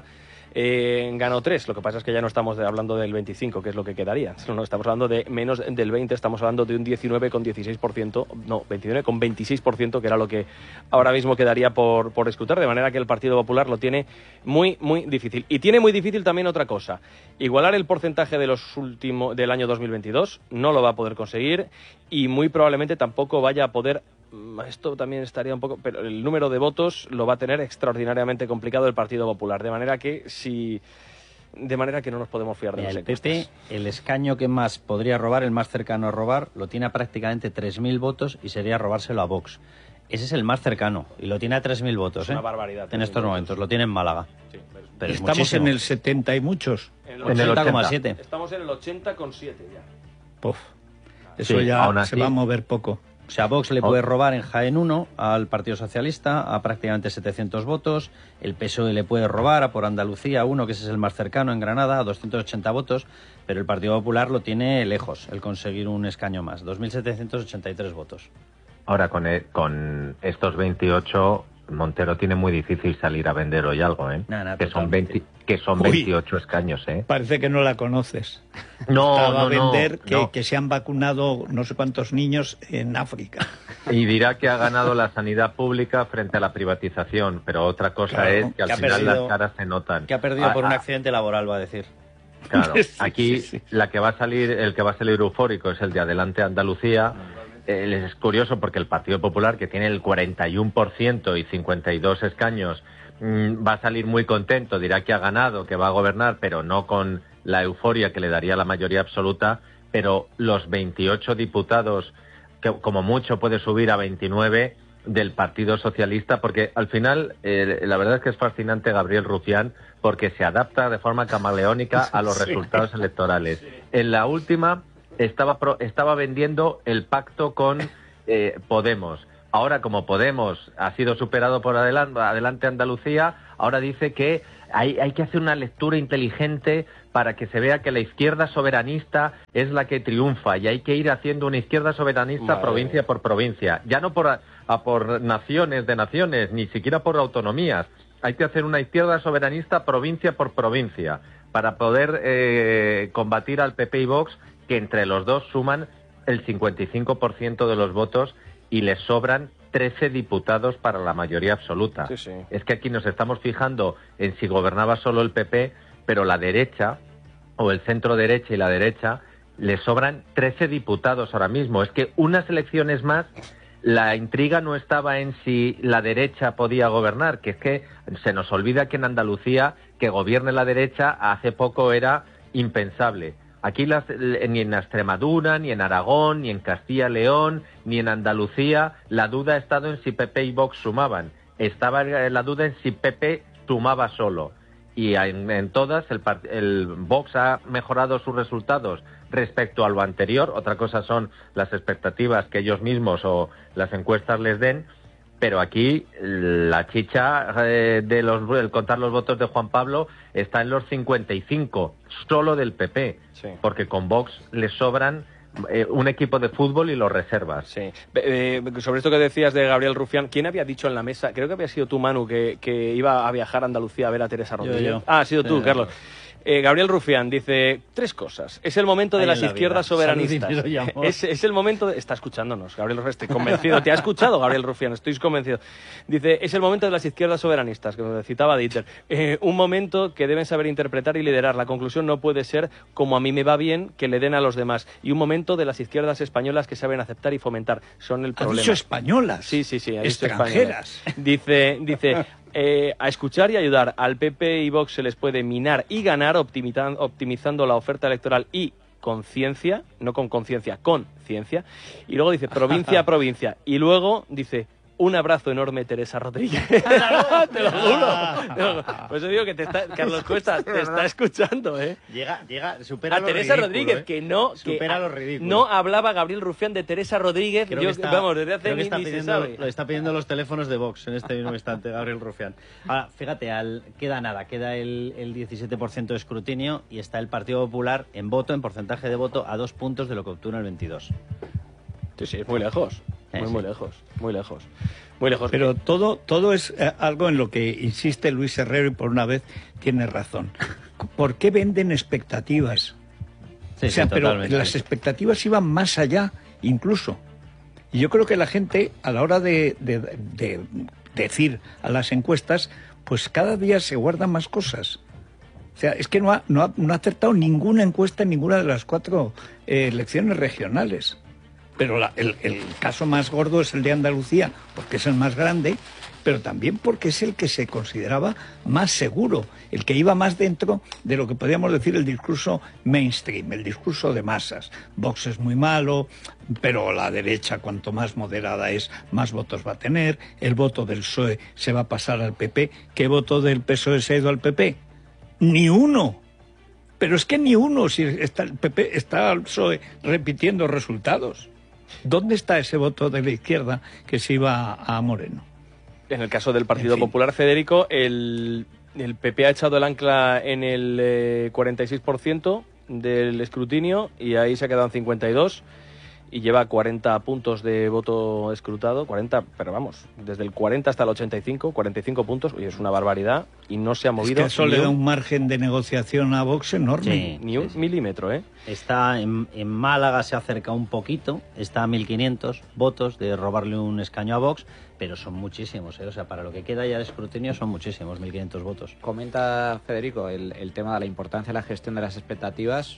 eh, ganó tres. Lo que pasa es que ya no estamos de, hablando del veinticinco, que es lo que quedaría. No, estamos hablando de menos del veinte, estamos hablando de un diecinueve coma dieciséis por ciento, no, veintinueve coma veintiséis por ciento, que era lo que ahora mismo quedaría por, por escrutar, de manera que el Partido Popular lo tiene muy, muy difícil. Y tiene muy difícil también otra cosa, igualar el porcentaje de los últimos del año dos mil veintidós, no lo va a poder conseguir y muy probablemente tampoco vaya a poder. Esto también estaría un poco, pero el número de votos lo va a tener extraordinariamente complicado el Partido Popular, de manera que si de manera que no nos podemos fiar de Mira, las el P P, encuestas. el escaño que más podría robar, el más cercano a robar, lo tiene a prácticamente tres mil votos y sería robárselo a Vox. Ese es el más cercano y lo tiene a tres mil votos, Es una ¿eh? barbaridad. En estos momentos, lo tiene en Málaga. Sí, pero- Pero es Estamos muchísimo. en el setenta y muchos. En En el ochenta coma siete. Estamos en el ochenta coma siete ya. Puf, eso Sí, ya aún se así- va a mover poco. O sea, Vox le puede robar en Jaén uno al Partido Socialista a prácticamente setecientos votos. El P S O E le puede robar a por Andalucía uno, que ese es el más cercano, en Granada, a doscientos ochenta votos. Pero el Partido Popular lo tiene lejos, el conseguir un escaño más, dos mil setecientos ochenta y tres votos. Ahora, con, e- con estos veintiocho, Montero tiene muy difícil salir a vender hoy algo, ¿eh? Nah, nah, que, son totalmente. veinte, que son Uy. veintiocho escaños, ¿eh? Parece que no la conoces. No, Estaba no, a vender no, que, no. que se han vacunado no sé cuántos niños en África. Y dirá que ha ganado la sanidad pública frente a la privatización, pero otra cosa Claro, es que al que ha final perdido- las caras se notan. Que ha perdido Ah, por un ah, accidente laboral, va a decir. Claro, Sí, aquí sí, sí. la que va a salir, el que va a salir eufórico es el de Adelante Andalucía, eh, es curioso porque el Partido Popular, que tiene el cuarenta y uno por ciento y cincuenta y dos escaños, mmm, va a salir muy contento, dirá que ha ganado, que va a gobernar, pero no con la euforia que le daría la mayoría absoluta, pero los veintiocho diputados, que como mucho puede subir a veintinueve, del Partido Socialista, porque al final eh, la verdad es que es fascinante Gabriel Rufián, porque se adapta de forma camaleónica a los sí. resultados electorales. En la última estaba, pro, estaba vendiendo el pacto con eh, Podemos. Ahora, como Podemos ha sido superado por adelante, adelante Andalucía, ahora dice que hay, hay que hacer una lectura inteligente para que se vea que la izquierda soberanista es la que triunfa, y hay que ir haciendo una izquierda soberanista Madre. provincia por provincia, ya no por, a por naciones de naciones, ni siquiera por autonomías. Hay que hacer una izquierda soberanista provincia por provincia para poder eh, combatir al P P y Vox, que entre los dos suman el cincuenta y cinco por ciento de los votos y les sobran trece diputados para la mayoría absoluta. Sí, sí. Es que aquí nos estamos fijando en si gobernaba solo el P P, pero la derecha, o el centro derecha y la derecha, les sobran trece diputados ahora mismo. Es que unas elecciones más, la intriga no estaba en si la derecha podía gobernar, que es que se nos olvida que en Andalucía que gobierne la derecha hace poco era impensable. Aquí las, ni en Extremadura, ni en Aragón, ni en Castilla y León, ni en Andalucía, la duda ha estado en si P P y Vox sumaban. Estaba la duda en si P P sumaba solo. Y en, en todas el, el Vox ha mejorado sus resultados respecto a lo anterior. Otra cosa son las expectativas que ellos mismos o las encuestas les den. Pero aquí la chicha eh, de los, el contar los votos de Juan Pablo está en los cincuenta y cinco, solo del P P, sí. Porque con Vox les sobran eh, un equipo de fútbol y los reservas. Sí. Eh, sobre esto que decías de Gabriel Rufián, ¿quién había dicho en la mesa? Creo que había sido tú, Manu, que, que iba a viajar a Andalucía a ver a Teresa Rodríguez. Yo, yo. Ah, ha sido tú, sí, Carlos. Eh, Gabriel Rufián dice tres cosas. Es el momento de Ahí las izquierdas vida. soberanistas. Es, es el momento de... Está escuchándonos, Gabriel Rufián, estoy convencido. ¿Te ha escuchado, Gabriel Rufián? Estoy convencido. Dice, es el momento de las izquierdas soberanistas, que me citaba Dieter. Eh, un momento que deben saber interpretar y liderar. La conclusión no puede ser, como a mí me va bien, que le den a los demás. Y un momento de las izquierdas españolas que saben aceptar y fomentar. Son el problema. ¿Ha dicho españolas? Sí, sí, sí. Ha dicho extranjeras. Españolas. Dice... dice Eh, a escuchar y ayudar. Al P P y Vox se les puede minar y ganar optimizando, optimizando la oferta electoral y conciencia, no con conciencia, con ciencia. Y luego dice provincia a provincia. Y luego dice un abrazo enorme, Teresa Rodríguez. Te lo juro. Por eso digo que te está, Carlos Cuesta te está escuchando, ¿eh? Llega, llega, supera a lo Teresa ridículo, Rodríguez, ¿eh? que no, supera que lo ridículo. No hablaba Gabriel Rufián de Teresa Rodríguez. Creo Yo, que está, vamos, desde hace creo que ni, está ni pidiendo, se sabe. Lo está pidiendo los teléfonos de Vox en este mismo instante, Gabriel Rufián. Ahora, fíjate, al, queda nada, queda el, el diecisiete por ciento de escrutinio y está el Partido Popular en voto, en porcentaje de voto, a dos puntos de lo que obtuvo en el veintidós. Sí, sí, es muy lejos. Muy, sí. muy lejos, muy lejos. Muy lejos. Pero todo, todo es eh, algo en lo que insiste Luis Herrero y por una vez tiene razón. ¿Por qué venden expectativas? Sí, o sea, sí, pero las expectativas iban más allá, incluso. Y yo creo que la gente, a la hora de, de, de, de decir a las encuestas, pues cada día se guardan más cosas. O sea, es que no ha, no ha, no ha acertado ninguna encuesta en ninguna de las cuatro eh, elecciones regionales. Pero la, el, el caso más gordo es el de Andalucía, porque es el más grande, pero también porque es el que se consideraba más seguro, el que iba más dentro de lo que podríamos decir el discurso mainstream, el discurso de masas. Vox es muy malo, pero la derecha, cuanto más moderada es, más votos va a tener. El voto del P S O E se va a pasar al P P. ¿Qué voto del P S O E se ha ido al P P? Ni uno. Pero es que ni uno, si está el P P, está el P S O E repitiendo resultados. ¿Dónde está ese voto de la izquierda que se iba a Moreno? En el caso del Partido en fin. Popular, Federico, el, el P P ha echado el ancla en el eh, cuarenta y seis por ciento del escrutinio y ahí se ha quedado en cincuenta y dos y lleva cuarenta puntos de voto escrutado, cuarenta, pero vamos, desde el cuarenta hasta el ochenta y cinco, cuarenta y cinco puntos, oye, es una barbaridad y no se ha movido. Es que eso le da un margen de negociación a Vox enorme. Sí, ni un sí, sí. milímetro, ¿eh? Está en, en Málaga, se acerca un poquito, está a mil quinientos votos de robarle un escaño a Vox, pero son muchísimos, ¿eh? O sea, para lo que queda ya de escrutinio son muchísimos, mil quinientos votos. Comenta Federico el, el tema de la importancia de la gestión de las expectativas.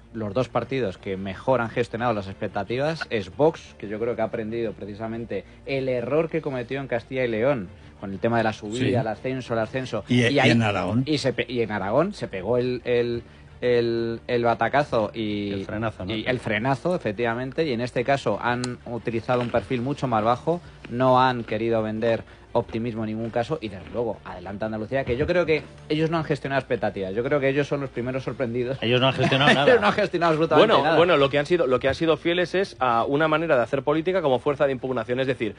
los dos partidos que mejor han gestionado las expectativas es Vox, que yo creo que ha aprendido precisamente el error que cometió en Castilla y León con el tema de la subida, sí. el ascenso, el ascenso. Y, y, ahí, y en Aragón. Y, se, y en Aragón se pegó el... el El, el batacazo y el frenazo, ¿no? y el frenazo, efectivamente, y en este caso han utilizado un perfil mucho más bajo, no han querido vender optimismo en ningún caso y desde luego Adelante Andalucía, que yo creo que ellos no han gestionado expectativas, yo creo que ellos son los primeros sorprendidos. Ellos no han gestionado nada. Ellos no han gestionado absolutamente bueno, nada. Bueno, lo que han sido, lo que han sido fieles es a una manera de hacer política como fuerza de impugnación, es decir,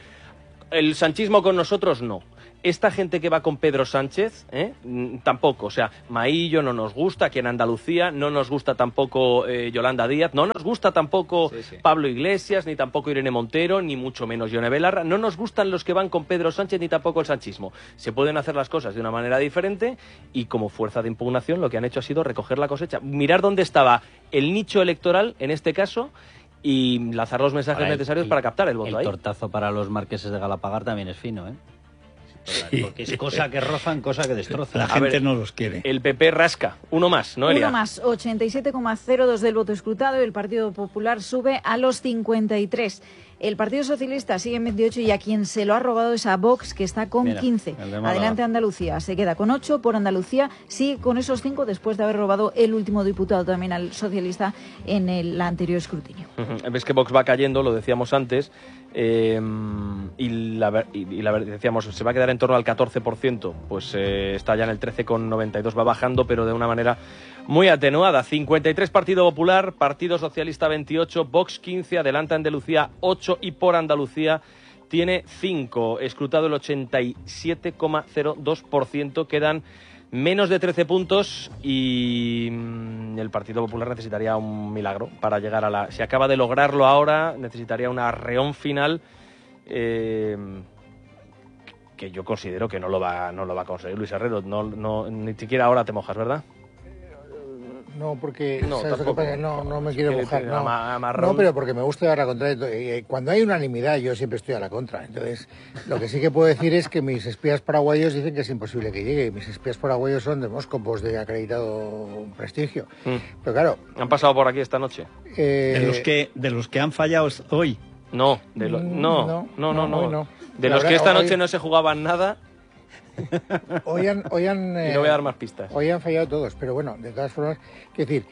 el sanchismo con nosotros no. Esta gente que va con Pedro Sánchez, ¿eh? tampoco. O sea, Maillo no nos gusta, aquí en Andalucía, no nos gusta tampoco eh, Yolanda Díaz, no nos gusta tampoco sí, sí. Pablo Iglesias, ni tampoco Irene Montero, ni mucho menos Yone Belarra. No nos gustan los que van con Pedro Sánchez, ni tampoco el sanchismo. Se pueden hacer las cosas de una manera diferente y como fuerza de impugnación lo que han hecho ha sido recoger la cosecha. Mirar dónde estaba el nicho electoral, en este caso, y lanzar los mensajes Ahora, necesarios el, para captar el voto el ahí. El tortazo para los marqueses de Galapagar también es fino, ¿eh? Sí. Porque es cosa que rozan, cosa que destrozan. La gente ver, no los quiere. El P P rasca. Uno más, ¿no, Elia? Uno más. ochenta y siete coma cero dos del voto escrutado y el Partido Popular sube a los cincuenta y tres. El Partido Socialista sigue en veintiocho y a quien se lo ha robado es a Vox, que está con Mira, quince. Adelante Andalucía se queda con ocho. Por Andalucía sigue con esos cinco después de haber robado el último diputado también al socialista en el anterior escrutinio. Uh-huh. Ves que Vox va cayendo, lo decíamos antes. Eh, y, la, y, y la decíamos, se va a quedar en torno al catorce por ciento, pues eh, está ya en el trece coma noventa y dos, va bajando, pero de una manera muy atenuada. cincuenta y tres Partido Popular, Partido Socialista veintiocho, Vox quince, Adelante Andalucía ocho y Por Andalucía tiene cinco, escrutado el ochenta y siete coma cero dos por ciento, quedan menos de trece puntos y el Partido Popular necesitaría un milagro para llegar a la... Si acaba de lograrlo ahora, necesitaría un arreón final eh, que yo considero que no lo va, no lo va a conseguir Luis Herrero. No, no, ni siquiera ahora te mojas, ¿verdad? No, porque no, ¿sabes lo que pasa? No, no me quiero mojar. No. Amarrón. No, pero porque me gusta dar la contra. Cuando hay unanimidad, yo siempre estoy a la contra. Entonces, lo que sí que puedo decir es que mis espías paraguayos dicen que es imposible que llegue. Mis espías paraguayos son demóscopos de acreditado prestigio. Mm. Pero claro... ¿Han pasado por aquí esta noche? Eh... De los que, de los que han fallado hoy. No, de lo... no, no, no, no, no, no. De los que esta noche hoy... no se jugaban nada... Hoy han, hoy han, eh, y no voy a dar más pistas. Hoy han fallado todos, pero bueno, de todas formas, quiero decir,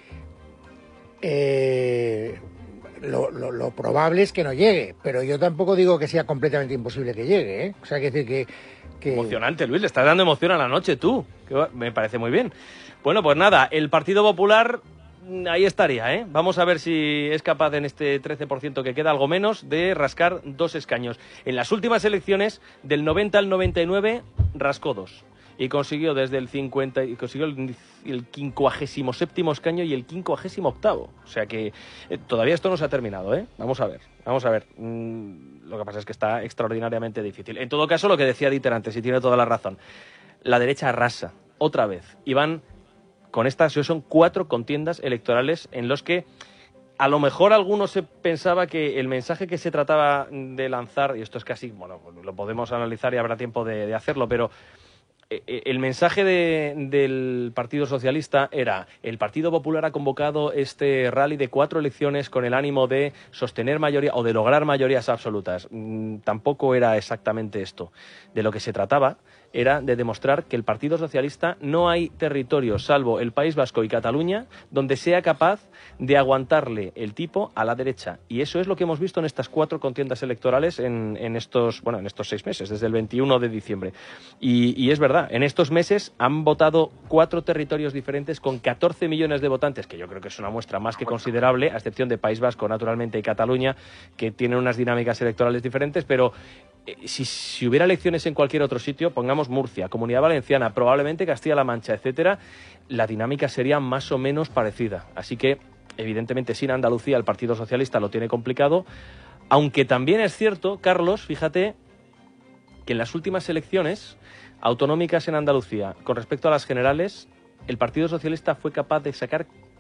eh, lo, lo, lo probable es que no llegue, pero yo tampoco digo que sea completamente imposible que llegue, ¿eh? O sea, quiero decir que, que... Emocionante, Luis, le estás dando emoción a la noche tú, que me parece muy bien. Bueno, pues nada, el Partido Popular... Ahí estaría, ¿eh? Vamos a ver si es capaz en este trece por ciento que queda, algo menos, de rascar dos escaños. En las últimas elecciones, del noventa al noventa y nueve, rascó dos. Y consiguió desde el cincuenta, y consiguió el, el quincuagésimo séptimo escaño y el quincuagésimo octavo. O sea que eh, todavía esto no se ha terminado, ¿eh? Vamos a ver, vamos a ver. Mm, lo que pasa es que está extraordinariamente difícil. En todo caso, lo que decía Dieter antes, y tiene toda la razón, la derecha arrasa, otra vez, y van... Con estas son cuatro contiendas electorales en los que a lo mejor algunos se pensaba que el mensaje que se trataba de lanzar, y esto es casi, bueno, lo podemos analizar y habrá tiempo de, de hacerlo, pero el mensaje de, del Partido Socialista era: el Partido Popular ha convocado este rally de cuatro elecciones con el ánimo de sostener mayoría o de lograr mayorías absolutas. Mm, tampoco era exactamente esto. De lo que se trataba era de demostrar que el Partido Socialista no hay territorio, salvo el País Vasco y Cataluña, donde sea capaz de aguantarle el tipo a la derecha. Y eso es lo que hemos visto en estas cuatro contiendas electorales en, en estos, bueno, en estos seis meses, desde el veintiuno de diciembre. Y, y es verdad, en estos meses han votado cuatro territorios diferentes con catorce millones de votantes, que yo creo que es una muestra más que considerable, a excepción de País Vasco, naturalmente, y Cataluña, que tienen unas dinámicas electorales diferentes, pero Si, si hubiera elecciones en cualquier otro sitio, pongamos Murcia, Comunidad Valenciana, probablemente Castilla-La Mancha, etcétera, la dinámica sería más o menos parecida. Así que, evidentemente, sin Andalucía el Partido Socialista lo tiene complicado, aunque también es cierto, Carlos, fíjate, que en las últimas elecciones autonómicas en Andalucía, con respecto a las generales, el Partido Socialista fue capaz de sacar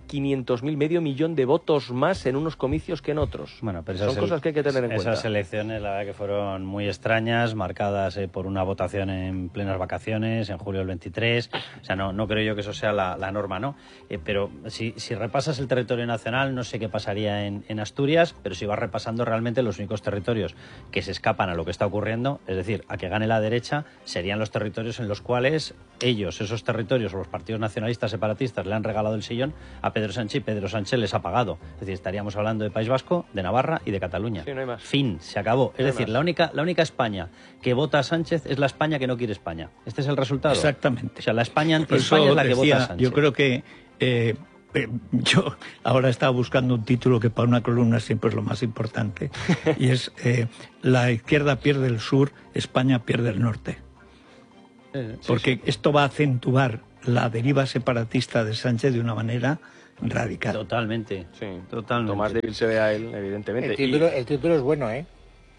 quinientos mil, medio millón de votos más en unos comicios que en otros. Bueno, pero son cosas que hay que tener en esas cuenta. Esas elecciones, la verdad que fueron muy extrañas, marcadas eh, por una votación en plenas vacaciones, en julio del veintitrés. O sea, no, no creo yo que eso sea la, la norma, ¿no? Eh, pero si, si repasas el territorio nacional, no sé qué pasaría en, en Asturias, pero si vas repasando realmente los únicos territorios que se escapan a lo que está ocurriendo, es decir, a que gane la derecha, serían los territorios en los cuales ellos, esos territorios o los partidos nacionalistas separatistas le han regalado el sillón a Pedro Sánchez y Pedro Sánchez les ha pagado. Es decir, estaríamos hablando de País Vasco, de Navarra y de Cataluña. Sí, no hay más. Fin, se acabó. Es No hay decir, más. la única, la única España que vota a Sánchez es la España que no quiere España. Este es el resultado. Exactamente. O sea, la España Por eso anti-España es la que decía, vota a Sánchez. yo creo que eh, eh, yo ahora estaba buscando un título que para una columna siempre es lo más importante, y es eh, la izquierda pierde el sur, España pierde el norte. Eh, sí, Porque sí. esto va a acentuar la deriva separatista de Sánchez de una manera radical. Totalmente. Sí, Totalmente. Lo más débil se ve a él, evidentemente. El título, Y- el título es bueno, ¿eh?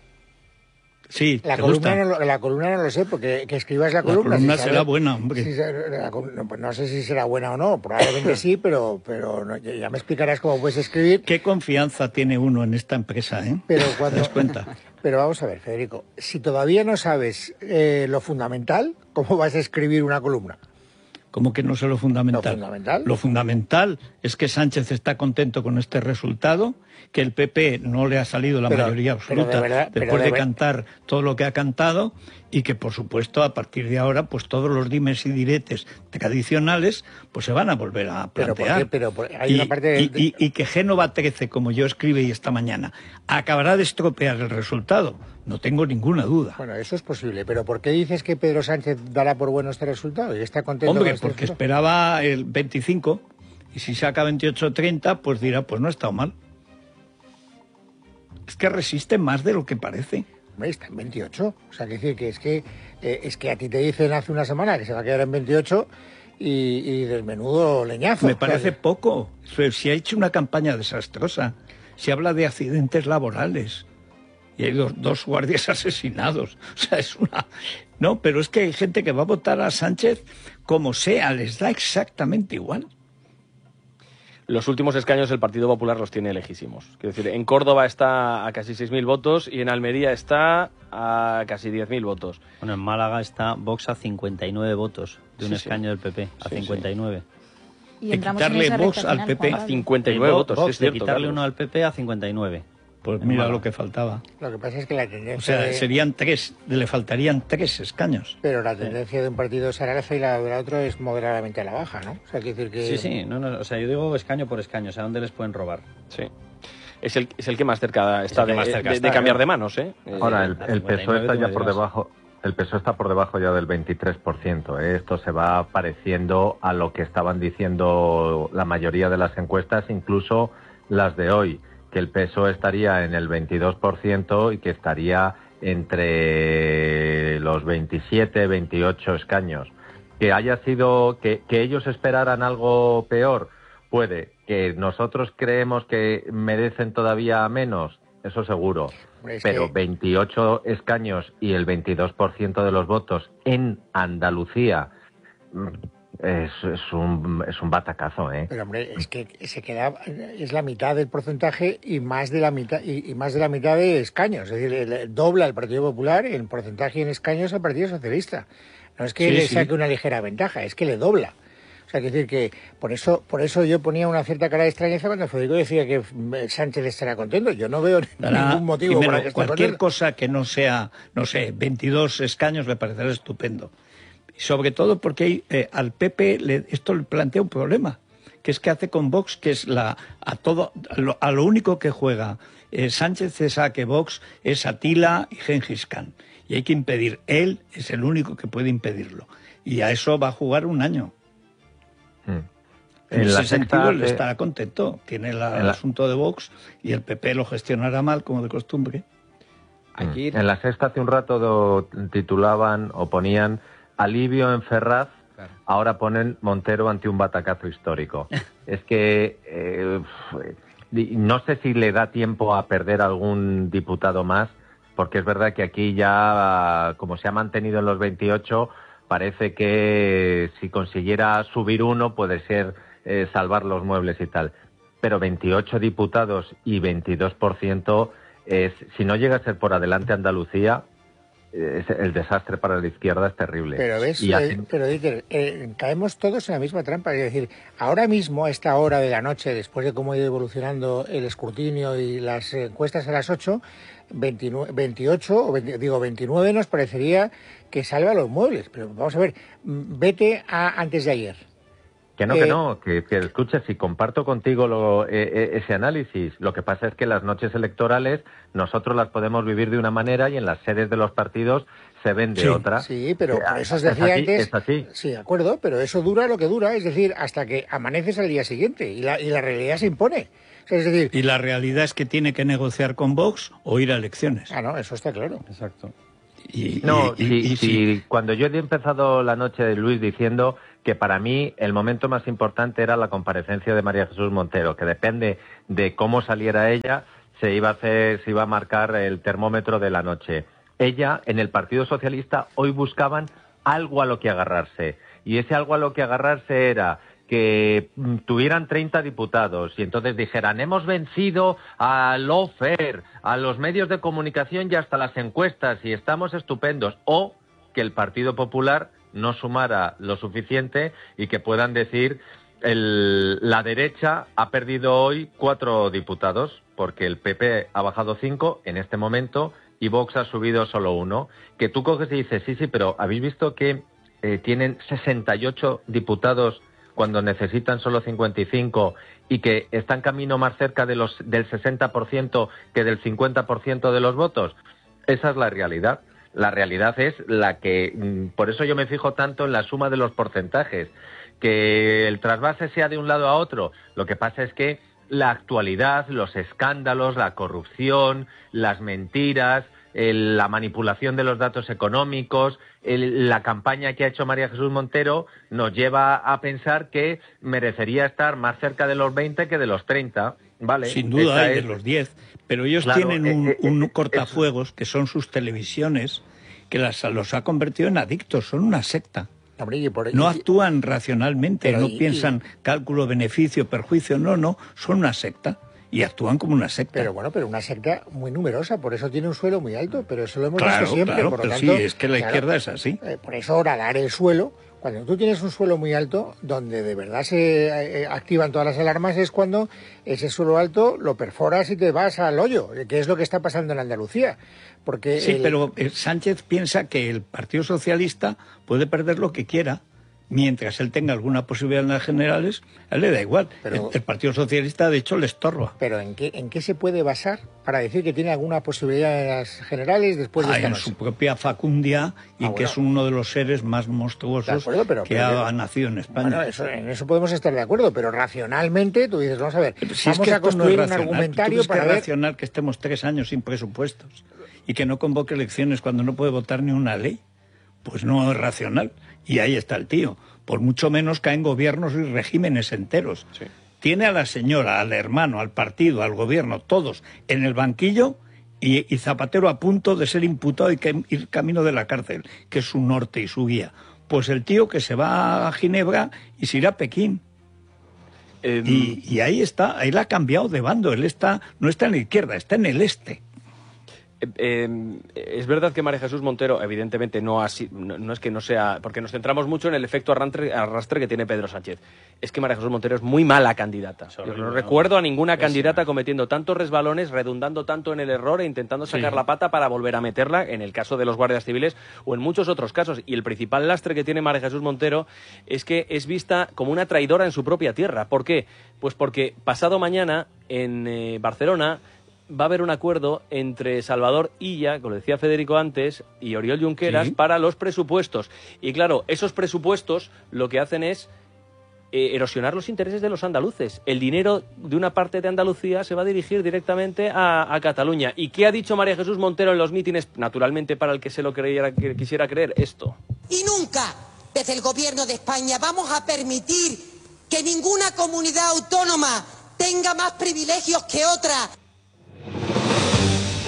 Sí, La ¿te columna, gusta? no, lo- la columna no lo sé, porque que escribas la La columna... columna si será sabes- buena, hombre. si sa- la col- no, pues no sé si será buena o no, probablemente sí, pero, pero no, ya ya me explicarás cómo puedes escribir. ¿Qué confianza tiene uno en esta empresa, eh? Pero ¿Te cuando... das cuenta? Pero vamos a ver, Federico, si todavía no sabes eh, lo fundamental, ¿cómo vas a escribir una columna? ¿Cómo que no sé lo fundamental? ¿Lo fundamental? Lo fundamental es que Sánchez está contento con este resultado, que el P P no le ha salido la Pero- mayoría pero de absoluta verdad- pero después de de, ver- cantar todo lo que ha cantado, y que, por supuesto, a partir de ahora, pues todos los dimes y diretes tradicionales pues se van a volver a Pero ¿por plantear. qué? Pero por- hay y, una parte de- y- y- y que Génova trece, como yo escribí esta mañana, acabará de estropear el resultado. No tengo ninguna duda. Bueno, eso es posible, pero ¿por qué dices que Pedro Sánchez dará por bueno este resultado y está contento Hombre, con este porque resultado? esperaba el veinticinco, y si saca veintiocho treinta, pues dirá, pues no ha estado mal. Es que resiste más de lo que parece. Hombre, está en veintiocho. O sea, que decir que es que eh, es que a ti te dicen hace una semana que se va a quedar en veintiocho y, y del menudo leñazo. Me O sea, parece poco. Si ha hecho una campaña desastrosa, se habla de accidentes laborales y hay dos, dos guardias asesinados. O sea, es una... No, pero es que hay gente que va a votar a Sánchez como sea, les da exactamente igual. Los últimos escaños el Partido Popular los tiene lejísimos. Quiero decir, en Córdoba está a casi seis mil votos y en Almería está a casi diez mil votos. Bueno, en Málaga está Vox a cincuenta y nueve votos de un Sí, sí. escaño del P P, a Sí, sí. cincuenta y nueve. Y De entramos en quitarle esa Vox recta al final, P P. Juan A Pablo. cincuenta y nueve Vo- votos, Vox, sí, es de cierto. quitarle Carlos. uno al P P a cincuenta y nueve. Pues En mira Málaga. lo que faltaba. Lo que pasa es que la tendencia... O sea, de- serían tres, le faltarían tres escaños. Pero la tendencia de un partido es al alza y la del otro es moderadamente a la baja, ¿no? O sea, quiere decir que... Sí, sí, no, no, o sea, yo digo escaño por escaño, o sea, ¿dónde les pueden robar? Sí. Es el, es el que más cerca está, el que de, más cerca de- está, de cambiar claro. de manos, ¿eh? Ahora, Eh, el, a el P S O E cincuenta y nueve está tú ya me por dirás. debajo. El P S O E está por debajo ya del veintitrés por ciento. ¿eh? Esto se va pareciendo a lo que estaban diciendo la mayoría de las encuestas, incluso las de hoy, que el P S O E estaría en el veintidós por ciento y que estaría entre los veintisiete, veintiocho escaños. Que haya sido, que, que ellos esperaran algo peor, puede. Que nosotros creemos que merecen todavía menos, eso seguro. Hombre, es Pero que- veintiocho escaños y el veintidós por ciento de los votos en Andalucía mm, es, es, un, es un batacazo, ¿eh? Pero hombre, es que se queda, es la mitad del porcentaje y más de la mitad y, y más de la mitad de escaños, es decir, el- el- dobla el Partido Popular en porcentaje y en escaños al Partido Socialista. No es que Sí, le sí. saque una ligera ventaja, es que le dobla. O sea, quiere decir que por eso, por eso yo ponía una cierta cara de extrañeza cuando Federico decía que mm, Sánchez estará contento. Yo no veo Dará, ningún motivo primero, para que esté cualquier contento. cosa que no sea, no sé, veintidós escaños le parecerá estupendo. Y sobre todo porque hay, eh, al P P le, esto le plantea un problema, que es que hace con Vox, que es la a todo a lo, a lo único que juega eh, Sánchez es a que Vox es Atila y Gengis Khan. Y hay que impedir, él es el único que puede impedirlo. Y a eso va a jugar un año. Mm. En, En ese la sentido, sexta, él eh, estará contento. Tiene la- en el la- asunto de Vox y el P P lo gestionará mal, como de costumbre. Aquí, En la sexta hace un rato do- titulaban o ponían alivio en Ferraz, Claro. ahora ponen Montero ante un batacazo histórico. Es que eh, y no sé si le da tiempo a perder algún diputado más, porque es verdad que aquí ya, como se ha mantenido en los veintiocho, parece que si consiguiera subir uno puede ser eh, salvar los muebles y tal. Pero veintiocho diputados y veintidós por ciento, es, si no llega a ser por adelante Andalucía, es, el desastre para la izquierda es terrible. Pero ves, y así... eh, pero Dieter, eh, caemos todos en la misma trampa. Es decir, ahora mismo, a esta hora de la noche, después de cómo ha ido evolucionando el escrutinio y las encuestas a las ocho, veintinueve, veintiocho, o veinte, digo veintinueve nos parecería que salva los muebles. Pero vamos a ver, vete a antes de ayer. Que no, eh, que no, que, que escuches, si comparto contigo lo, eh, ese análisis, lo que pasa es que las noches electorales nosotros las podemos vivir de una manera y en las sedes de los partidos se ven de sí, otra. Sí, pero eh, por eso os es decía así, antes... es así. Sí, de acuerdo, pero eso dura lo que dura, es decir, hasta que amaneces al día siguiente y la, y la realidad se impone. O sea, es decir... Y la realidad es que tiene que negociar con Vox o ir a elecciones. Ah, no, eso está claro. Exacto. Y, no, y, si, y, y, si cuando yo he empezado la noche de Luis diciendo que para mí el momento más importante era la comparecencia de María Jesús Montero, que depende de cómo saliera ella, se iba a hacer, se iba a marcar el termómetro de la noche. Ella, en el Partido Socialista, hoy buscaban algo a lo que agarrarse, y ese algo a lo que agarrarse era que tuvieran treinta diputados y entonces dijeran, hemos vencido a lawfare, a los medios de comunicación y hasta las encuestas y estamos estupendos, o que el Partido Popular no sumara lo suficiente y que puedan decir el, la derecha ha perdido hoy cuatro diputados porque el P P ha bajado cinco en este momento y Vox ha subido solo uno. Que tú coges y dices, sí, sí, pero ¿habéis visto que eh, tienen sesenta y ocho diputados cuando necesitan solo cincuenta y cinco y que están camino más cerca de los, del sesenta por ciento que del cincuenta por ciento de los votos? Esa es la realidad. La realidad es la que, por eso yo me fijo tanto en la suma de los porcentajes, que el trasvase sea de un lado a otro. Lo que pasa es que la actualidad, los escándalos, la corrupción, las mentiras, el, la manipulación de los datos económicos, el, la campaña que ha hecho María Jesús Montero nos lleva a pensar que merecería estar más cerca de los veinte que de los treinta. Vale, sin duda, hay es... de los diez. Pero ellos claro, tienen un, eh, eh, un eh, cortafuegos eso. Que son sus televisiones, que las, los ha convertido en adictos, son una secta. Hombre, y por... No actúan racionalmente, pero no y, piensan y... cálculo, beneficio, perjuicio, no, no, son una secta. Y actúan como una secta. Pero bueno, pero una secta muy numerosa, por eso tiene un suelo muy alto, pero eso lo hemos claro, visto siempre. Claro, por lo pero tanto, sí, es que la claro, izquierda es así. Eh, por eso ahora dar el suelo, cuando tú tienes un suelo muy alto, donde de verdad se eh, activan todas las alarmas, es cuando ese suelo alto lo perforas y te vas al hoyo, que es lo que está pasando en Andalucía. Porque sí, el... pero Sánchez piensa que el Partido Socialista puede perder lo que quiera. Mientras él tenga alguna posibilidad en las generales, a él le da igual. Pero, el, el Partido Socialista, de hecho, le estorba. ¿Pero en qué, en qué se puede basar para decir que tiene alguna posibilidad en las generales después de ah, esta en noche? su propia facundia y ah, que bueno. es uno de los seres más monstruosos acuerdo, pero, que pero, ha nacido en España. Bueno, eso, en eso podemos estar de acuerdo, pero racionalmente tú dices, vamos a ver, si vamos es que a construir no es un argumentario ¿Tú crees para que ver... es racional que estemos tres años sin presupuestos y que no convoque elecciones cuando no puede votar ni una ley? Pues no es racional. Y ahí está el tío. Por mucho menos caen gobiernos y regímenes enteros. Sí. Tiene a la señora, al hermano, al partido, al gobierno, todos en el banquillo y, y Zapatero a punto de ser imputado y que ir camino de la cárcel, que es su norte y su guía. Pues el tío que se va a Ginebra y se irá a Pekín. Eh, y, y ahí está, él ha cambiado de bando, él está, no está en la izquierda, está en el este. Eh, eh, es verdad que María Jesús Montero, evidentemente, no, así, no, no es que no sea... Porque nos centramos mucho en el efecto arrastre, arrastre que tiene Pedro Sánchez. Es que María Jesús Montero es muy mala candidata. Yo no, no recuerdo a ninguna pésima. candidata cometiendo tantos resbalones, redundando tanto en el error e intentando sacar sí. la pata para volver a meterla, en el caso de los guardias civiles o en muchos otros casos. Y el principal lastre que tiene María Jesús Montero es que es vista como una traidora en su propia tierra. ¿Por qué? Pues porque pasado mañana en eh, Barcelona va a haber un acuerdo entre Salvador Illa, como decía Federico antes, y Oriol Junqueras ¿Sí? para los presupuestos. Y claro, esos presupuestos lo que hacen es eh, erosionar los intereses de los andaluces. El dinero de una parte de Andalucía se va a dirigir directamente a, a Cataluña. ¿Y qué ha dicho María Jesús Montero en los mítines? Naturalmente, para el que se lo creyera, que quisiera creer, esto. Y nunca, desde el gobierno de España, vamos a permitir que ninguna comunidad autónoma tenga más privilegios que otra.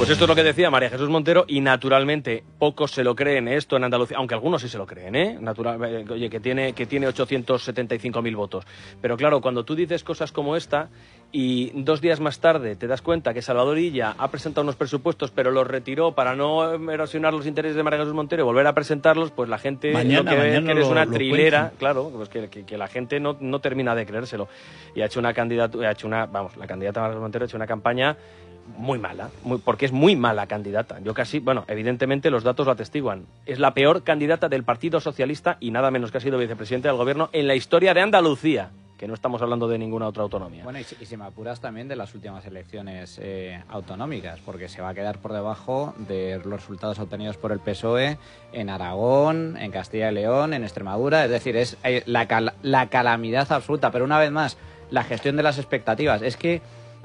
Pues esto es lo que decía María Jesús Montero y naturalmente pocos se lo creen esto en Andalucía, aunque algunos sí se lo creen, ¿eh? Natural, eh, oye, que tiene, que tiene ochocientos setenta y cinco mil votos. Pero claro, cuando tú dices cosas como esta y dos días más tarde te das cuenta que Salvador Illa ha presentado unos presupuestos pero los retiró para no erosionar los intereses de María Jesús Montero y volver a presentarlos, pues la gente mañana, lo que ve mañana que eres lo, una lo trilera, cuentan. claro, pues que, que, que la gente no, no termina de creérselo. Y ha hecho una candidata, ha hecho una, vamos, la candidata María Jesús Montero ha hecho una campaña muy mala, muy, porque es muy mala candidata. Yo casi, bueno, evidentemente los datos lo atestiguan. Es la peor candidata del Partido Socialista y nada menos que ha sido vicepresidente del Gobierno en la historia de Andalucía, que no estamos hablando de ninguna otra autonomía. Bueno, y si, y si me apuras también de las últimas elecciones eh, autonómicas, porque se va a quedar por debajo de los resultados obtenidos por el P S O E en Aragón, en Castilla y León, en Extremadura. Es decir, es eh, la, cal la calamidad absoluta. Pero una vez más, la gestión de las expectativas. Es que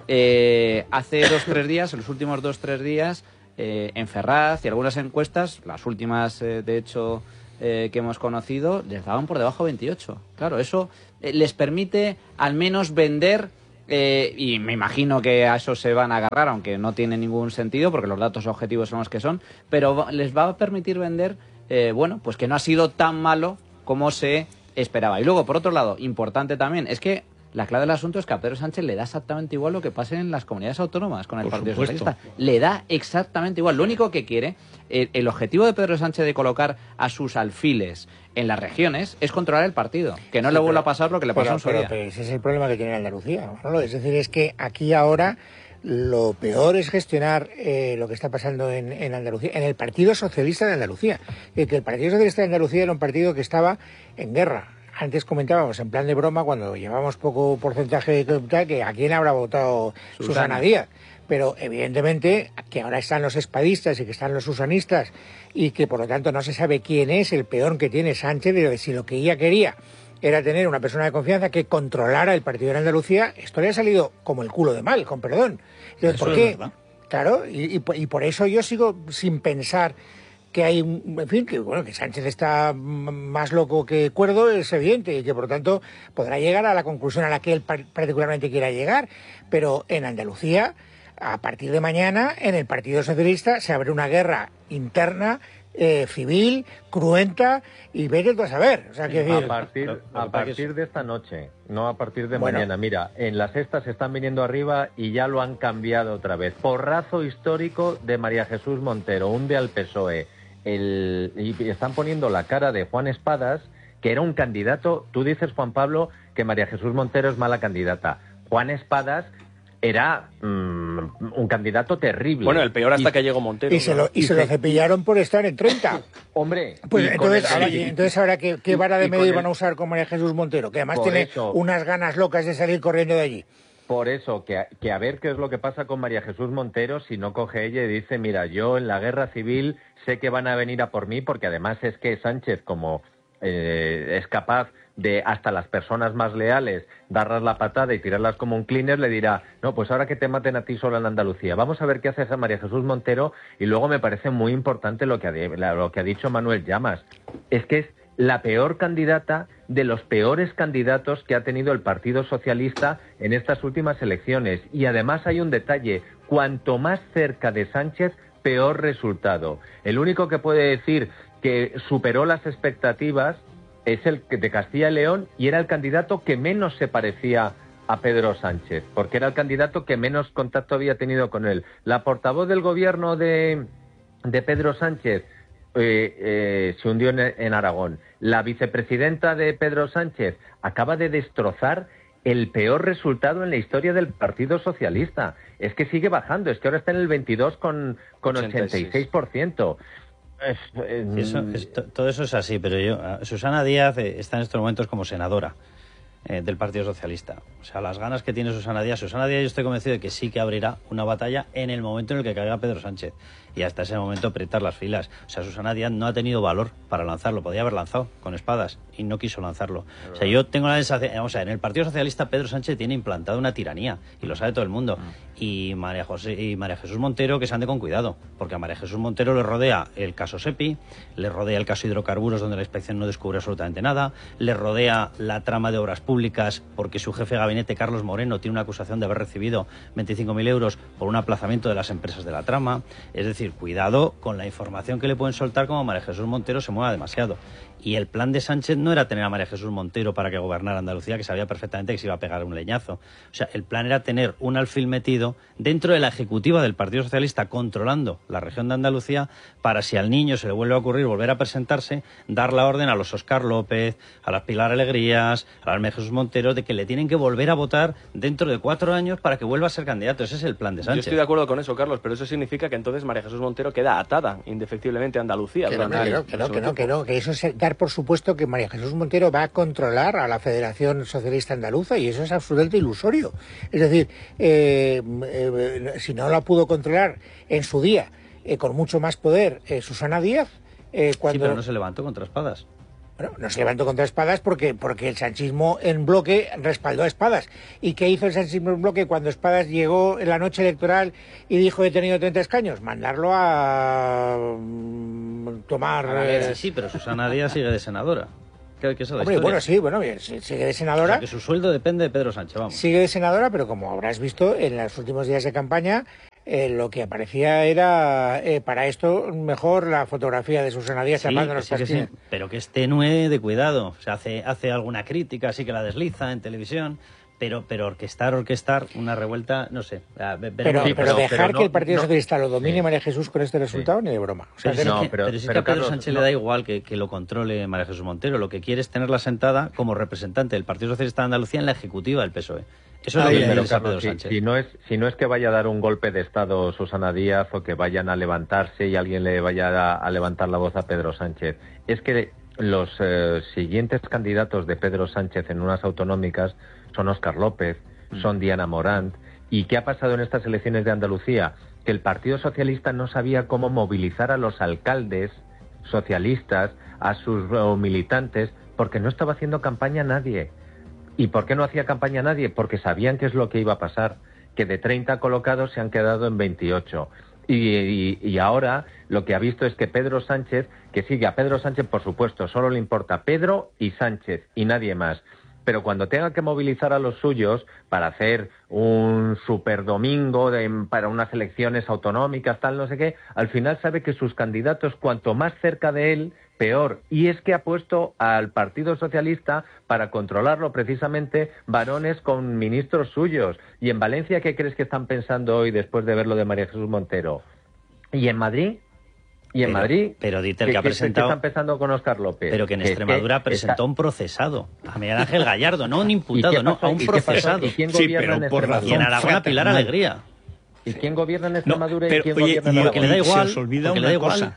eh, hace dos tres días, en los últimos dos tres días, eh, en Ferraz y algunas encuestas, las últimas, eh, de hecho, eh, que hemos conocido, les daban por debajo veintiocho. Claro, eso eh, les permite al menos vender, eh, y me imagino que a eso se van a agarrar, aunque no tiene ningún sentido, porque los datos objetivos son los que son, pero les va a permitir vender, eh, bueno, pues que no ha sido tan malo como se esperaba. Y luego, por otro lado, importante también, es que la clave del asunto es que a Pedro Sánchez le da exactamente igual lo que pase en las comunidades autónomas con el Por Partido supuesto. Socialista. Le da exactamente igual. Lo único que quiere, el, el objetivo de Pedro Sánchez de colocar a sus alfiles en las regiones es controlar el partido. Que no Sí, le vuelva pero- a pasar lo que le pasó pero, en su pero, día. pero ese es el problema que tiene Andalucía, Manolo. Es decir, es que aquí ahora lo peor es gestionar eh, lo que está pasando en, en Andalucía, en el Partido Socialista de Andalucía. Eh, que el Partido Socialista de Andalucía era un partido que estaba en guerra. Antes comentábamos, en plan de broma, cuando llevamos poco porcentaje de tal, que a quién habrá votado Susana, Susana Díaz. Pero evidentemente que ahora están los espadistas y que están los susanistas y que por lo tanto no se sabe quién es el peón que tiene Sánchez, pero si lo que ella quería era tener una persona de confianza que controlara el partido de Andalucía, esto le ha salido como el culo de mal, con perdón. Entonces, Eso ¿por es qué? verdad. Claro, y, y, por- y por eso yo sigo sin pensar que hay, un- en fin, que bueno, que Sánchez está m- más loco que cuerdo, es evidente, y que por lo tanto podrá llegar a la conclusión a la que él par- particularmente quiera llegar, pero en Andalucía, a partir de mañana, en el Partido Socialista se abre una guerra interna, eh, civil, cruenta, y vete tú a saber. O sea, que decir, A partir, Lo- lo que a pasa que partir de esta noche, no a partir de Bueno. mañana. Mira, en la sexta se están viniendo arriba y ya lo han cambiado otra vez. Porrazo histórico de María Jesús Montero, hunde al P S O E. El, y están poniendo la cara de Juan Espadas, que era un candidato. Tú dices, Juan Pablo, que María Jesús Montero es mala candidata. Juan Espadas era mm, un candidato terrible. Bueno, el peor hasta Y- que llegó Montero. y se lo, y y se lo se- cepillaron por estar en treinta. Hombre, Pues y con entonces, el- ahora, y- entonces ahora ¿qué, qué vara de y con medir el- van a usar con María Jesús Montero? Que además Por tiene eso. unas ganas locas de salir corriendo de allí. Por eso, que, a- que a ver qué es lo que pasa con María Jesús Montero si no coge ella y dice, mira, yo en la guerra civil sé que van a venir a por mí, porque además es que Sánchez, como eh, es capaz de hasta las personas más leales darlas la patada y tirarlas como un cleaner, le dirá, no, pues ahora que te maten a ti sola en Andalucía. Vamos a ver qué hace esa María Jesús Montero. Y luego me parece muy importante lo que ha, de- la- lo que ha dicho Manuel Llamas. Es que es la peor candidata de los peores candidatos que ha tenido el Partido Socialista en estas últimas elecciones. Y además hay un detalle, cuanto más cerca de Sánchez, peor resultado. El único que puede decir que superó las expectativas es el que- de Castilla y León, y era el candidato que menos se parecía a Pedro Sánchez, porque era el candidato que menos contacto había tenido con él. La portavoz del gobierno de, de Pedro Sánchez eh, eh, se hundió en, en Aragón. La vicepresidenta de Pedro Sánchez acaba de destrozar el peor resultado en la historia del Partido Socialista. Es que sigue bajando, es que ahora está en el veintidós con ochenta y seis por ciento. Es, eh, Sí, eso, es- to- todo eso es así, pero yo, ah, Susana Díaz eh, está en estos momentos como senadora eh, del Partido Socialista. O sea, las ganas que tiene Susana Díaz, Susana Díaz yo estoy convencido de que sí que abrirá una batalla en el momento en el que caiga Pedro Sánchez. Y hasta ese momento apretar las filas. O sea, Susana Díaz no ha tenido valor para lanzarlo. Podía haber lanzado con espadas y no quiso lanzarlo. O sea, yo tengo la sensación... O sea, en el Partido Socialista Pedro Sánchez tiene implantada una tiranía y lo sabe todo el mundo. Y María, José, y María Jesús Montero que se ande con cuidado. Porque a María Jesús Montero le rodea el caso SEPI, le rodea el caso hidrocarburos donde la inspección no descubre absolutamente nada, le rodea la trama de obras públicas públicas porque su jefe de gabinete, Carlos Moreno, tiene una acusación de haber recibido veinticinco mil euros por un aplazamiento de las empresas de la trama. Es decir, cuidado con la información que le pueden soltar como María Jesús Montero se mueva demasiado. Y el plan de Sánchez no era tener a María Jesús Montero para que gobernara Andalucía, que sabía perfectamente que se iba a pegar un leñazo. O sea, el plan era tener un alfil metido dentro de la ejecutiva del Partido Socialista controlando la región de Andalucía para, si al niño se le vuelve a ocurrir volver a presentarse, dar la orden a los Óscar López, a las Pilar Alegrías, a las María Jesús Montero, de que le tienen que volver a votar dentro de cuatro años para que vuelva a ser candidato. Ese es el plan de Sánchez. Yo estoy de acuerdo con eso, Carlos, pero eso significa que entonces María Jesús Montero queda atada indefectiblemente a Andalucía. Que no, que no, que no, que no, que no, que eso es dar por supuesto que María Jesús Montero va a controlar a la Federación Socialista Andaluza, y eso es absolutamente ilusorio. Es decir, eh, eh, si no la pudo controlar en su día eh, con mucho más poder eh, Susana Díaz, eh, cuando... Sí, pero no se levantó contra Espadas. Bueno, no se levantó contra Espadas porque, porque el sanchismo en bloque respaldó a Espadas. ¿Y qué hizo el sanchismo en bloque cuando Espadas llegó en la noche electoral y dijo he tenido treinta escaños? Mandarlo a mm, tomar... Eh... Sí, sí, pero Susana Díaz sigue de senadora. ¿Qué, qué es la Hombre, historia? bueno, sí, bueno, bien, sigue de senadora. O sea, que su sueldo depende de Pedro Sánchez, vamos. Sigue de senadora, pero como habrás visto, en los últimos días de campaña, eh, lo que aparecía era, eh, para esto, mejor la fotografía de Susana Díaz sí, tapando los sí, sí, pero que es tenue de cuidado. O sea, hace, hace alguna crítica, sí que la desliza en televisión, pero, pero orquestar, orquestar una revuelta, no sé. Pero, pero, sí, pero dejar pero no, que el Partido no, Socialista lo domine sí. María Jesús con este resultado, sí. Ni de broma. O sea, pero, no, sí que, pero, pero sí pero que a Pedro Carlos, Sánchez no. le da igual que, que lo controle María Jesús Montero. Lo que quiere es tenerla sentada como representante del Partido Socialista de Andalucía en la ejecutiva del P S O E. Eso es lo que le interesa a Pedro Sánchez. Si, si, no es, si no es que vaya a dar un golpe de Estado Susana Díaz o que vayan a levantarse y alguien le vaya a, a levantar la voz a Pedro Sánchez, es que los eh, siguientes candidatos de Pedro Sánchez en unas autonómicas son Óscar López, mm. son Diana Morant. ¿Y qué ha pasado en estas elecciones de Andalucía? Que el Partido Socialista no sabía cómo movilizar a los alcaldes socialistas, a sus uh, militantes, porque no estaba haciendo campaña nadie. ¿Y por qué no hacía campaña nadie? Porque sabían qué es lo que iba a pasar, que de treinta colocados se han quedado en veintiocho. Y, y, y ahora lo que ha visto es que Pedro Sánchez, que sigue a Pedro Sánchez, por supuesto, solo le importa Pedro y Sánchez y nadie más. Pero cuando tenga que movilizar a los suyos para hacer un super domingo de, para unas elecciones autonómicas, tal, no sé qué, al final sabe que sus candidatos, cuanto más cerca de él, peor. Y es que ha puesto al Partido Socialista para controlarlo precisamente varones con ministros suyos. Y en Valencia, ¿qué crees que están pensando hoy después de ver lo de María Jesús Montero? ¿Y en Madrid? ¿Y en pero, Madrid? Pero Dieter, que, que ha presentado... ¿Qué están pensando con Óscar López? Pero que en que, Extremadura que presentó está... un procesado. A Miguel Ángel Gallardo, no un imputado, no, a un ¿Y procesado. ¿Y quién sí, gobierna en Extremadura? Y en Aragón a Pilar Alegría. ¿Y quién gobierna en Extremadura no, pero, y quién oye, gobierna en y, Aragón? Que le da igual, se os olvida una le da igual. cosa.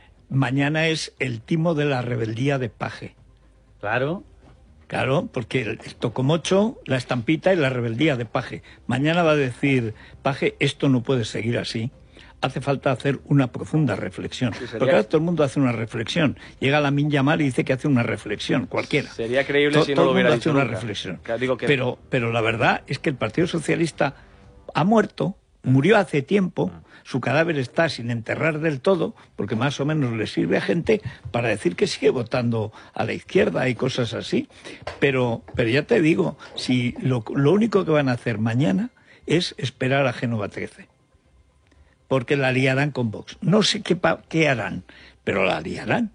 Mañana es el timo de la rebeldía de Paje. Claro. Claro, porque el Tocomocho, la estampita y la rebeldía de Paje. Mañana va a decir, Paje, esto no puede seguir así. Hace falta hacer una profunda reflexión. Sí, sería... Porque ahora todo el mundo hace una reflexión. Llega Lamine Yamal y dice que hace una reflexión, cualquiera. Sería creíble todo, si no todo lo hubiera el mundo dicho hace nunca. una reflexión. Digo que... pero, pero la verdad es que el Partido Socialista ha muerto, murió hace tiempo, su cadáver está sin enterrar del todo, porque más o menos le sirve a gente para decir que sigue votando a la izquierda y cosas así. Pero, pero ya te digo, si lo, lo único que van a hacer mañana es esperar a Génova trece. Porque la liarán con Vox. No sé qué, qué harán, pero la liarán.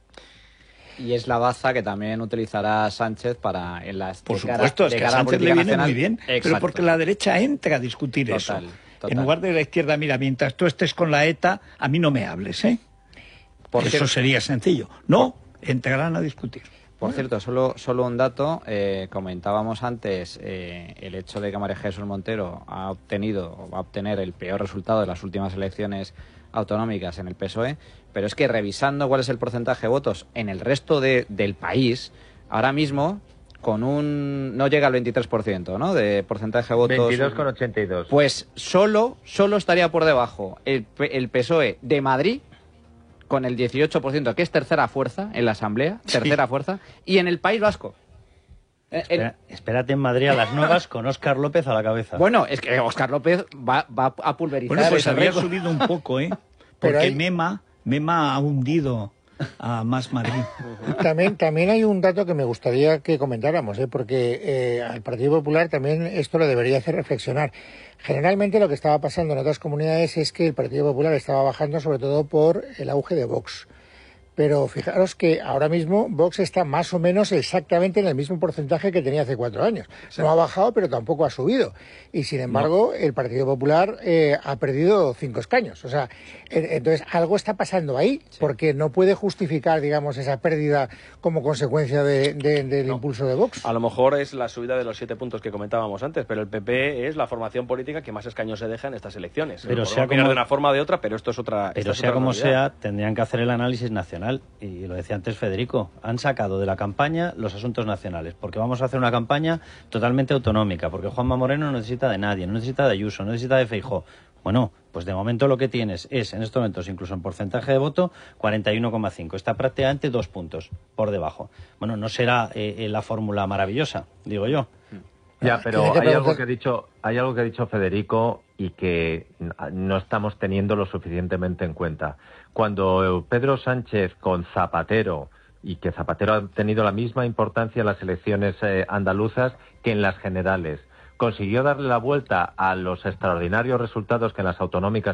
Y es la baza que también utilizará Sánchez para en las Por de cara, supuesto, es de que a cara Sánchez le viene nacional. muy bien, Exacto. Pero porque la derecha entra a discutir Total, eso. total. En lugar de la izquierda, mira, mientras tú estés con la ETA, a mí no me hables, ¿eh? Por eso cierto, sería sencillo. No, entrarán a discutir. Por cierto, solo, solo un dato, eh, comentábamos antes eh, el hecho de que María Jesús Montero ha obtenido o va a obtener el peor resultado de las últimas elecciones autonómicas en el P S O E, pero es que revisando cuál es el porcentaje de votos en el resto de, del país, ahora mismo con un no llega al veintitrés por ciento, ¿no? De porcentaje de votos. veintidós coma ochenta y dos. Pues solo, solo estaría por debajo el, el P S O E de Madrid, con el dieciocho por ciento, que es tercera fuerza en la Asamblea, tercera sí. fuerza, y en el País Vasco. Espera, el... Espérate en Madrid a las nuevas con Óscar López a la cabeza. Bueno, es que Óscar López va, va a pulverizar. Bueno, pues ese había récord. subido un poco, ¿eh? Porque hay... Mema, Mema ha hundido a Más Madrid. También, también hay un dato que me gustaría que comentáramos, ¿eh? porque eh, al Partido Popular también esto lo debería hacer reflexionar. Generalmente lo que estaba pasando en otras comunidades es que el Partido Popular estaba bajando sobre todo por el auge de Vox. Pero fijaros que ahora mismo Vox está más o menos exactamente en el mismo porcentaje que tenía hace cuatro años. No ha bajado, pero tampoco ha subido. Y sin embargo, no. el Partido Popular eh, ha perdido cinco escaños. O sea, entonces algo está pasando ahí, sí. porque no puede justificar, digamos, esa pérdida como consecuencia de, de, del no. impulso de Vox. A lo mejor es la subida de los siete puntos que comentábamos antes, pero el P P es la formación política que más escaños se deja en estas elecciones. Pero sea como, de una forma o de otra, pero esto es otra. Pero es sea otra como realidad. sea, tendrían que hacer el análisis nacional. Y lo decía antes Federico, han sacado de la campaña los asuntos nacionales, porque vamos a hacer una campaña totalmente autonómica, porque Juanma Moreno no necesita de nadie, no necesita de Ayuso, no necesita de Feijóo. Bueno, pues de momento lo que tienes es, en estos momentos, incluso en porcentaje de voto, cuarenta y uno coma cinco. Está prácticamente dos puntos por debajo. Bueno, no será eh, la fórmula maravillosa, digo yo. Ya, pero hay algo que ha dicho, hay algo que ha dicho Federico y que no estamos teniendo lo suficientemente en cuenta. Cuando Pedro Sánchez con Zapatero, y que Zapatero ha tenido la misma importancia en las elecciones eh, andaluzas que en las generales, consiguió darle la vuelta a los extraordinarios resultados que en las autonómicas